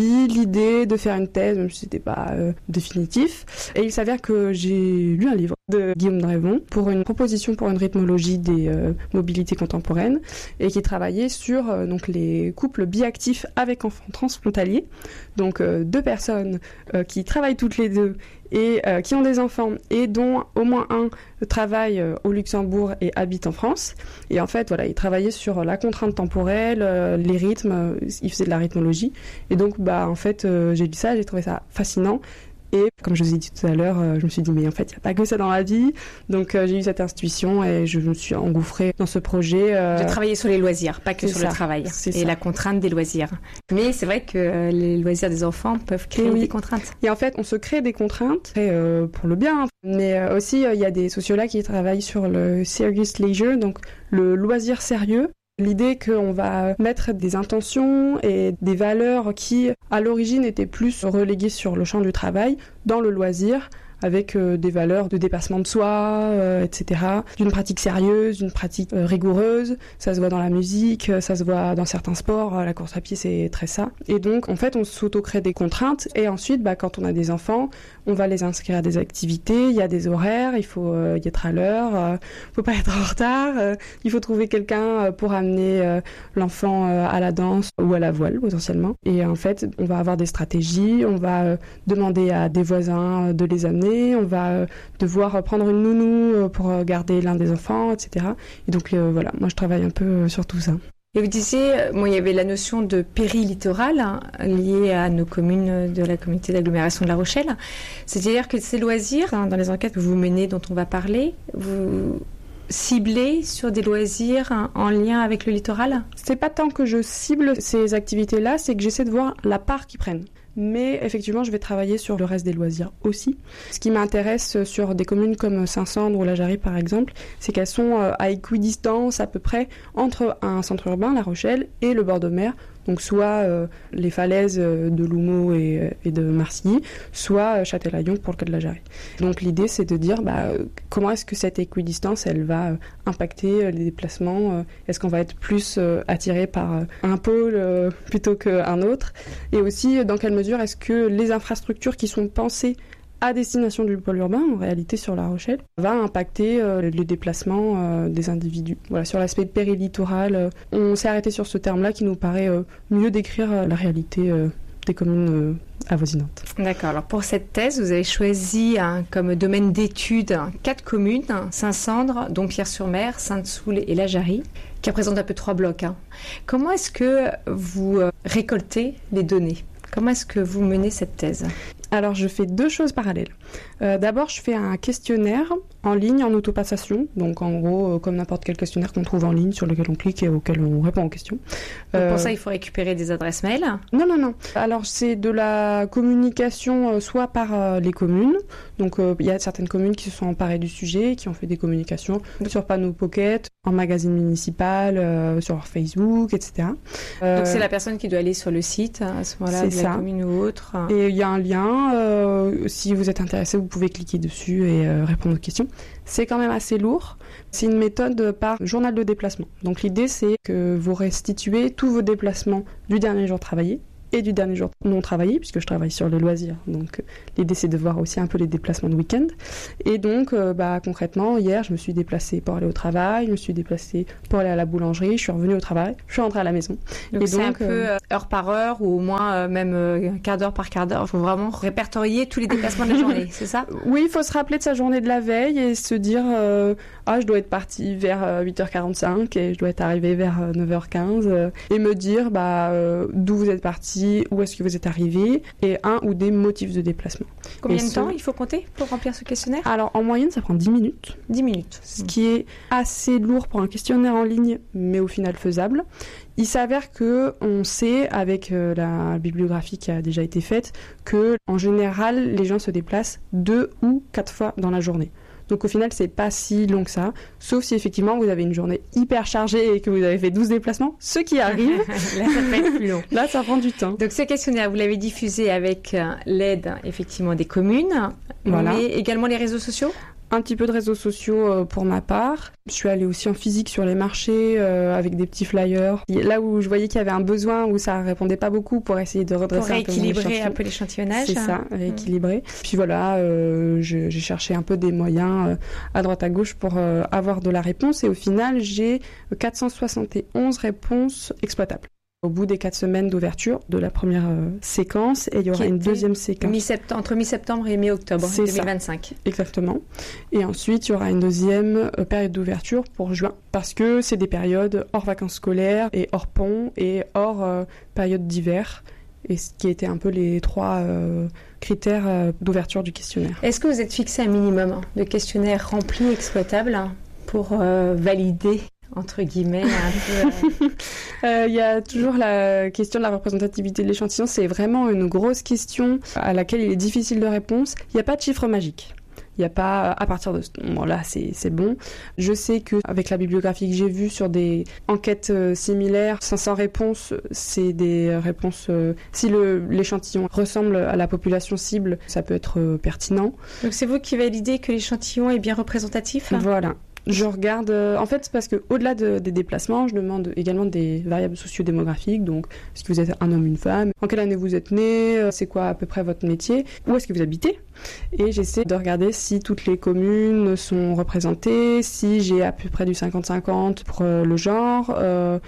l'idée de faire une thèse, même si c'était pas définitif. Et il s'avère que j'ai lu un livre de Guillaume Dreyvon pour une proposition pour une rythmologie des mobilités contemporaines et qui travaillait sur donc les couples biactifs avec enfants transfrontaliers. Donc deux personnes qui travaillent toutes les deux et qui ont des enfants et dont au moins un travaille au Luxembourg et habite en France. Et en fait, voilà, il travaillait sur la contrainte temporelle, les rythmes, il faisait de la rythmologie. Et donc, en fait, j'ai lu ça, j'ai trouvé ça fascinant. Et comme je vous ai dit tout à l'heure, je me suis dit, mais en fait, il n'y a pas que ça dans la vie. Donc, j'ai eu cette intuition et je me suis engouffrée dans ce projet.
De travailler sur les loisirs, pas que sur le travail. Et la contrainte des loisirs. Mais c'est vrai que les loisirs des enfants peuvent créer des contraintes.
Et en fait, on se crée des contraintes pour le bien. Mais aussi, il y a des sociologues qui travaillent sur le serious leisure, donc le loisir sérieux. L'idée qu'on va mettre des intentions et des valeurs qui, à l'origine, étaient plus reléguées sur le champ du travail, dans le loisir, avec des valeurs de dépassement de soi, etc. D'une pratique sérieuse, d'une pratique rigoureuse. Ça se voit dans la musique, ça se voit dans certains sports. La course à pied, c'est très ça. Et donc, en fait, on s'auto-crée des contraintes. Et ensuite, quand on a des enfants, on va les inscrire à des activités. Il y a des horaires, il faut y être à l'heure, faut pas être en retard. Il faut trouver quelqu'un pour amener l'enfant à la danse ou à la voile, potentiellement. Et en fait, on va avoir des stratégies. On va demander à des voisins de les amener. On va devoir prendre une nounou pour garder l'un des enfants, etc. Et donc voilà, moi je travaille un peu sur tout ça.
Et vous disiez, il y avait la notion de périlittoral liée à nos communes de la communauté d'agglomération de La Rochelle. C'est-à-dire que ces loisirs, dans les enquêtes que vous menez, dont on va parler, vous ciblez sur des loisirs en lien avec le littoral? C'est
pas tant que je cible ces activités-là, c'est que j'essaie de voir la part qu'ils prennent. Mais effectivement, je vais travailler sur le reste des loisirs aussi. Ce qui m'intéresse sur des communes comme Saint-Sandre ou La Jarrie, par exemple, c'est qu'elles sont à équidistance à peu près entre un centre urbain, La Rochelle, et le bord de mer. Donc soit les falaises de L'Houmeau et de Marcilly, soit Châtelaillon pour le cas de La Jarrie. Donc l'idée, c'est de dire comment est-ce que cette équidistance, elle va impacter les déplacements. Est-ce qu'on va être plus attiré par un pôle plutôt qu'un autre? Et aussi, dans quelle mesure est-ce que les infrastructures qui sont pensées à destination du pôle urbain, en réalité sur La Rochelle, va impacter le déplacement des individus. Voilà, sur l'aspect périlittoral, on s'est arrêté sur ce terme-là qui nous paraît mieux décrire la réalité des communes avoisinantes.
D'accord. Alors pour cette thèse, vous avez choisi comme domaine d'étude 4 communes, Saint-Sandre, Dompierre-sur-Mer, Sainte-Soule et La Jarrie, qui représentent un peu 3 blocs. Comment est-ce que vous récoltez les données ? Comment est-ce que vous menez cette thèse ?
Alors, je fais 2 choses parallèles. D'abord, je fais un questionnaire en ligne, en autopassation. Donc, en gros, comme n'importe quel questionnaire qu'on trouve en ligne, sur lequel on clique et auquel on répond aux questions.
Donc pour ça, il faut récupérer des adresses mail ?
Non. Alors, c'est de la communication soit par les communes. Donc, il y a certaines communes qui se sont emparées du sujet, qui ont fait des communications sur Panneau Pocket, en magazine municipal, sur Facebook, etc.
Donc, c'est la personne qui doit aller sur le site, à ce moment-là, de la commune ou autre.
Et il y a un lien. Si vous êtes intéressé, vous pouvez cliquer dessus et répondre aux questions. C'est quand même assez lourd. C'est une méthode par journal de déplacement. Donc l'idée, c'est que vous restituez tous vos déplacements du dernier jour travaillé et du dernier jour non travaillé, puisque je travaille sur les loisirs. Donc l'idée, c'est de voir aussi un peu les déplacements de week-end. Et donc, concrètement, hier, je me suis déplacée pour aller au travail, je me suis déplacée pour aller à la boulangerie, je suis revenue au travail, je suis rentrée à la maison.
Donc et c'est un peu heure par heure ou au moins même quart d'heure par quart d'heure. Il faut vraiment répertorier tous les déplacements de la journée, c'est ça ?
Oui, il faut se rappeler de sa journée de la veille et se dire je dois être partie vers 8h45 et je dois être arrivée vers 9h15 et me dire d'où vous êtes parti, où est-ce que vous êtes arrivé et un ou des motifs de déplacement.
Combien de temps il faut compter pour remplir ce questionnaire ?
Alors en moyenne ça prend 10 minutes.
10 minutes.
Ce qui est assez lourd pour un questionnaire en ligne mais au final faisable. Il s'avère qu'on sait, avec la bibliographie qui a déjà été faite, que en général les gens se déplacent 2 ou 4 fois dans la journée. Donc au final, c'est pas si long que ça, sauf si effectivement vous avez une journée hyper chargée et que vous avez fait 12 déplacements, ce qui arrive.
Là, ça peut être plus long.
Là, ça prend du temps.
Donc ce questionnaire, vous l'avez diffusé avec l'aide effectivement des communes, mais également les réseaux sociaux ?
Un petit peu de réseaux sociaux pour ma part. Je suis allée aussi en physique sur les marchés avec des petits flyers. Là où je voyais qu'il y avait un besoin, où ça répondait pas beaucoup pour essayer de redresser
un peu l'échantillonnage.
C'est ça, rééquilibrer. Puis voilà, j'ai cherché un peu des moyens à droite à gauche pour avoir de la réponse. Et au final, j'ai 471 réponses exploitables. Au bout des 4 semaines d'ouverture de la première séquence, et il y aura une deuxième séquence.
Entre mi-septembre et mi-octobre 2025.
Ça. Exactement. Et ensuite, il y aura une deuxième période d'ouverture pour juin, parce que c'est des périodes hors vacances scolaires et hors pont et hors période d'hiver, et ce qui étaient un peu les 3 critères d'ouverture du questionnaire.
Est-ce que vous êtes fixé un minimum de questionnaires remplis, exploitables, pour valider entre guillemets, un peu...
Il y a toujours la question de la représentativité de l'échantillon. C'est vraiment une grosse question à laquelle il est difficile de répondre. Il n'y a pas de chiffre magique. Il n'y a pas, à partir de ce moment-là, c'est bon. Je sais qu'avec la bibliographie que j'ai vue sur des enquêtes similaires, 500 réponses, c'est des réponses... si l'échantillon ressemble à la population cible, ça peut être pertinent.
Donc c'est vous qui validez que l'échantillon est bien représentatif ?
Voilà. Je regarde, en fait, c'est parce qu'au-delà des déplacements, je demande également des variables socio-démographiques. Donc, est-ce que vous êtes un homme, une femme ? En quelle année vous êtes né ? C'est quoi à peu près votre métier ? Où est-ce que vous habitez ? Et j'essaie de regarder si toutes les communes sont représentées, si j'ai à peu près du 50-50 pour le genre,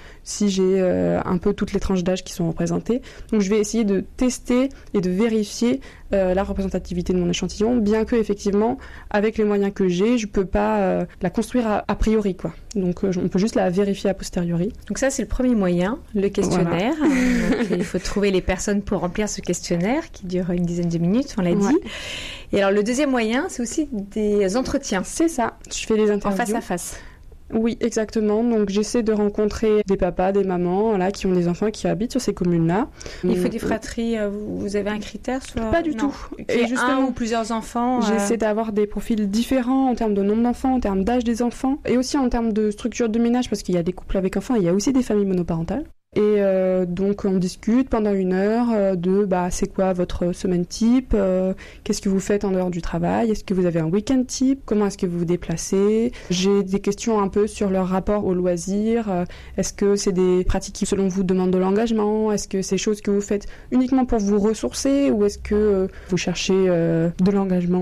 si j'ai un peu toutes les tranches d'âge qui sont représentées. Donc, je vais essayer de tester et de vérifier la représentativité de mon échantillon, bien que effectivement, avec les moyens que j'ai, je peux pas la construire a priori, quoi. Donc on peut juste la vérifier a posteriori.
Donc ça, c'est le premier moyen, le questionnaire. Voilà. Donc, il faut trouver les personnes pour remplir ce questionnaire qui dure une dizaine de minutes, on l'a dit. Et alors le deuxième moyen, c'est aussi des entretiens.
C'est ça. Je fais des interviews
en face à face.
Oui, exactement. Donc j'essaie de rencontrer des papas, des mamans qui ont des enfants qui habitent sur ces communes-là.
Il faut des fratries, vous avez un critère
Pas du tout.
Et justement, un ou plusieurs enfants
J'essaie d'avoir des profils différents en termes de nombre d'enfants, en termes d'âge des enfants, et aussi en termes de structure de ménage, parce qu'il y a des couples avec enfants, et il y a aussi des familles monoparentales. Et donc on discute pendant 1 heure de c'est quoi votre semaine type, qu'est-ce que vous faites en dehors du travail, est-ce que vous avez un week-end type, comment est-ce que vous vous déplacez. J'ai des questions un peu sur leur rapport au loisir, est-ce que c'est des pratiques qui selon vous demandent de l'engagement, est-ce que c'est des choses que vous faites uniquement pour vous ressourcer ou est-ce que vous cherchez de l'engagement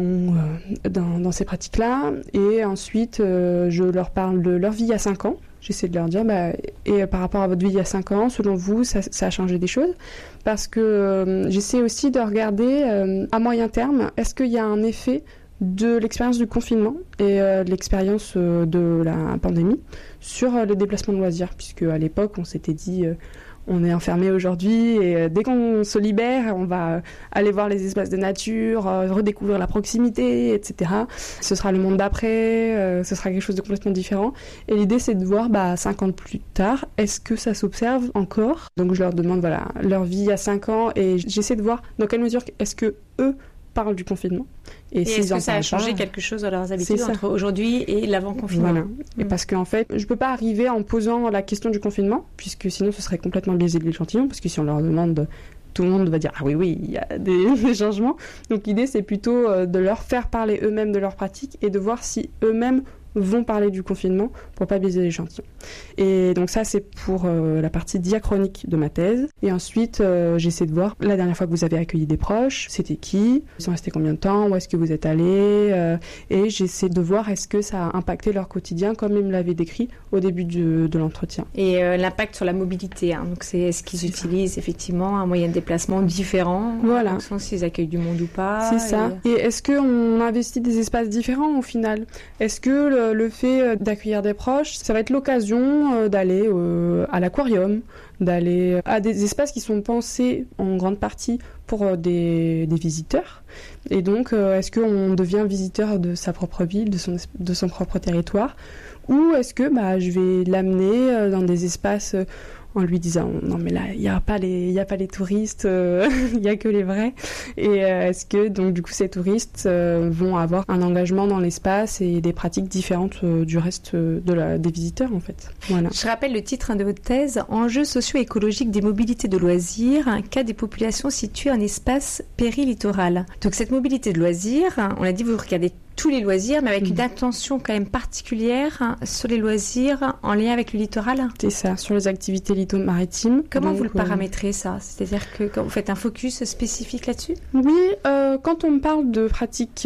dans ces pratiques-là. Et ensuite je leur parle de leur vie il y a 5 ans. J'essaie de leur dire, et par rapport à votre vie il y a 5 ans, selon vous, ça a changé des choses. Parce que j'essaie aussi de regarder, à moyen terme, est-ce qu'il y a un effet de l'expérience du confinement et de l'expérience de la pandémie sur les déplacements de loisirs. Puisque à l'époque, on s'était dit... on est enfermé aujourd'hui et dès qu'on se libère, on va aller voir les espaces de nature, redécouvrir la proximité, etc. Ce sera le monde d'après, ce sera quelque chose de complètement différent. Et l'idée, c'est de voir 5 ans plus tard, est-ce que ça s'observe encore ? Donc je leur demande leur vie à 5 ans et j'essaie de voir dans quelle mesure est-ce que eux parlent du confinement.
Et est-ce que ça a changé quelque chose dans leurs habitudes entre aujourd'hui et l'avant-confinement ?
Voilà. Et parce qu'en fait, je ne peux pas arriver en posant la question du confinement, puisque sinon ce serait complètement biaisé de l'échantillon, parce que si on leur demande, tout le monde va dire « Ah oui, il y a des changements ». Donc l'idée, c'est plutôt de leur faire parler eux-mêmes de leurs pratiques et de voir si eux-mêmes vont parler du confinement pour pas biaiser l'échantillon. Et donc ça, c'est pour la partie diachronique de ma thèse. Et ensuite, j'essaie de voir, la dernière fois que vous avez accueilli des proches, c'était qui ? Ils sont restés combien de temps ? Où est-ce que vous êtes allés ? Et j'essaie de voir est-ce que ça a impacté leur quotidien comme ils me l'avaient décrit au début de l'entretien.
Et l'impact sur la mobilité, donc c'est est-ce qu'ils utilisent effectivement un moyen de déplacement différent en fonction s'ils accueillent du monde ou pas.
C'est ça. Et est-ce qu'on investit des espaces différents au final ? Est-ce que le fait d'accueillir des proches, ça va être l'occasion d'aller à l'aquarium, d'aller à des espaces qui sont pensés en grande partie pour des visiteurs. Et donc, est-ce qu'on devient visiteur de sa propre ville, de son propre territoire, ou est-ce que je vais l'amener dans des espaces en lui disant non mais là il y a pas les touristes, il y a que les vrais. Et est-ce que donc du coup ces touristes vont avoir un engagement dans l'espace et des pratiques différentes du reste des visiteurs en fait. Voilà.
Je rappelle le titre de votre thèse, Enjeux socio-écologiques des mobilités de loisirs, un cas des populations situées en espace périlittoral. Donc cette mobilité de loisirs, on l'a dit, vous regardez tous les loisirs, mais avec une attention quand même particulière sur les loisirs en lien avec le littoral.
C'est ça, sur les activités litto-maritimes.
Comment vous le paramétrez ça ? C'est-à-dire que quand vous faites un focus spécifique là-dessus ?
Oui, quand on me parle de pratiques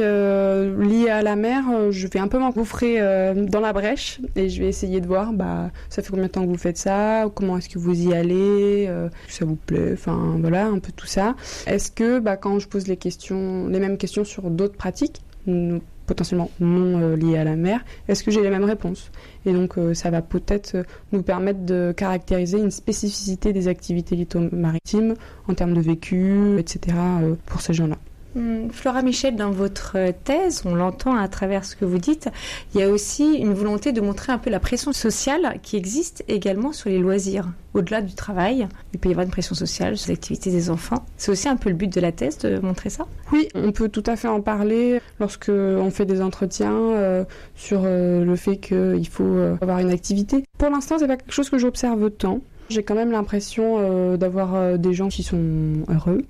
liées à la mer, je vais un peu m'engouffrer dans la brèche et je vais essayer de voir, ça fait combien de temps que vous faites ça ? Comment est-ce que vous y allez ? Ça vous plaît ? Enfin, voilà, un peu tout ça. Est-ce que quand je pose les mêmes questions sur d'autres pratiques, potentiellement non liées à la mer, est-ce que j'ai les mêmes réponses ? Et donc ça va peut-être nous permettre de caractériser une spécificité des activités litto-maritimes en termes de vécu, etc. Pour ces gens-là.
Flora Michel, dans votre thèse, on l'entend à travers ce que vous dites, il y a aussi une volonté de montrer un peu la pression sociale qui existe également sur les loisirs. Au-delà du travail, il peut y avoir une pression sociale sur l'activité des enfants. C'est aussi un peu le but de la thèse, de montrer ça ?
Oui, on peut tout à fait en parler lorsque on fait des entretiens sur le fait qu'il faut avoir une activité. Pour l'instant, c'est pas quelque chose que j'observe tant. J'ai quand même l'impression d'avoir des gens qui sont heureux,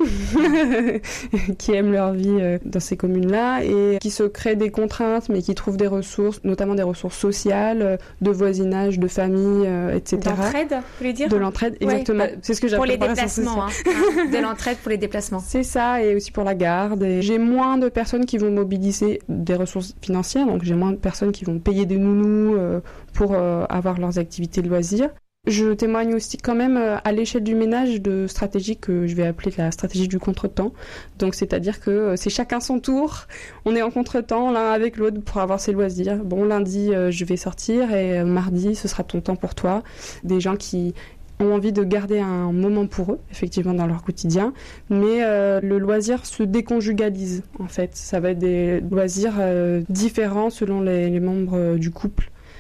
qui aiment leur vie dans ces communes-là et qui se créent des contraintes, mais qui trouvent des ressources, notamment des ressources sociales, de voisinage, de famille, etc.
D'entraide, vous voulez dire ?
De l'entraide, exactement.
Ouais,
c'est ce que j'appelle
pour les déplacements. De l'entraide pour les déplacements.
C'est ça, et aussi pour la garde. Et j'ai moins de personnes qui vont mobiliser des ressources financières, donc j'ai moins de personnes qui vont payer des nounous pour avoir leurs activités de loisirs. Je témoigne aussi quand même à l'échelle du ménage de stratégie que je vais appeler la stratégie du contretemps. Donc c'est-à-dire que c'est chacun son tour, on est en contretemps l'un avec l'autre pour avoir ses loisirs. Bon, lundi je vais sortir et mardi ce sera ton temps pour toi. Des gens qui ont envie de garder un moment pour eux, effectivement dans leur quotidien, mais le loisir se déconjugalise en fait. Ça va être des loisirs différents selon les membres du couple.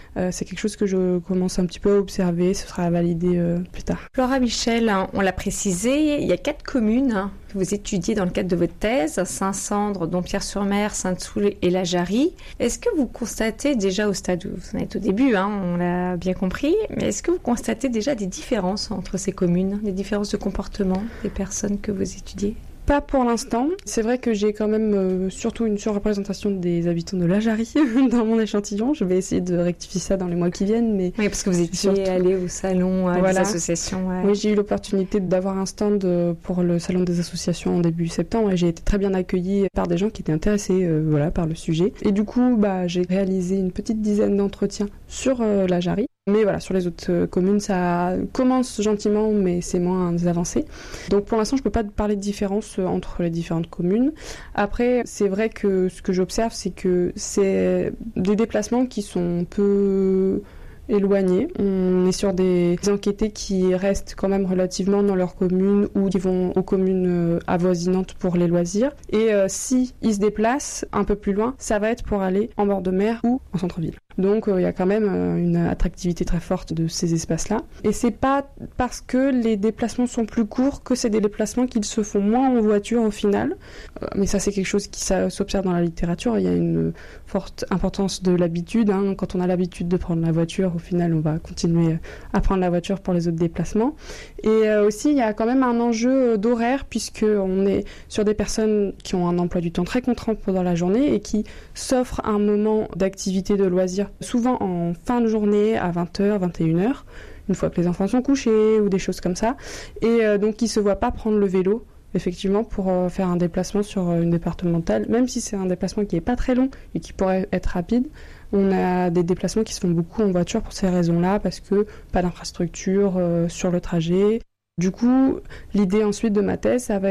c'est quelque chose que je commence un petit peu à observer, ce sera validé plus tard.
Flora Michel, on l'a précisé, il y a 4 communes que vous étudiez dans le cadre de votre thèse, Saint-Sandre, Dompierre-sur-Mer, Sainte-Soule et la Jarrie. Est-ce que vous constatez déjà au stade où vous en êtes au début, on l'a bien compris, mais est-ce que vous constatez déjà des différences entre ces communes, des différences de comportement des personnes que vous étudiez ?
Pas pour l'instant. C'est vrai que j'ai quand même surtout une surreprésentation des habitants de la Jarrie dans mon échantillon. Je vais essayer de rectifier ça dans les mois qui viennent. Mais
oui, parce que vous étiez allé au salon des associations. Ouais.
Oui, j'ai eu l'opportunité d'avoir un stand pour le salon des associations en début septembre et j'ai été très bien accueillie par des gens qui étaient intéressés par le sujet. Et du coup, j'ai réalisé une petite dizaine d'entretiens sur la Jarrie. Mais voilà, sur les autres communes, ça commence gentiment, mais c'est moins avancé. Donc pour l'instant, je ne peux pas parler de différence entre les différentes communes. Après, c'est vrai que ce que j'observe, c'est que c'est des déplacements qui sont peu éloignés. On est sur des enquêtés qui restent quand même relativement dans leur commune ou qui vont aux communes avoisinantes pour les loisirs. Et si ils se déplacent un peu plus loin, ça va être pour aller en bord de mer ou en centre-ville. Donc il y a quand même une attractivité très forte de ces espaces-là. Et c'est pas parce que les déplacements sont plus courts que c'est des déplacements qui se font moins en voiture au final. Mais ça c'est quelque chose qui s'observe dans la littérature. Il y a une forte importance de l'habitude. Quand on a l'habitude de prendre la voiture, au final on va continuer à prendre la voiture pour les autres déplacements. Et aussi il y a quand même un enjeu d'horaire puisqu'on est sur des personnes qui ont un emploi du temps très contraint pendant la journée et qui s'offrent un moment d'activité de loisir souvent en fin de journée à 20h, 21h, une fois que les enfants sont couchés ou des choses comme ça. Et donc ils ne se voient pas prendre le vélo, effectivement, pour faire un déplacement sur une départementale, même si c'est un déplacement qui n'est pas très long et qui pourrait être rapide. On a des déplacements qui se font beaucoup en voiture pour ces raisons-là, parce que pas d'infrastructure sur le trajet. Du coup, l'idée ensuite de ma thèse, ça va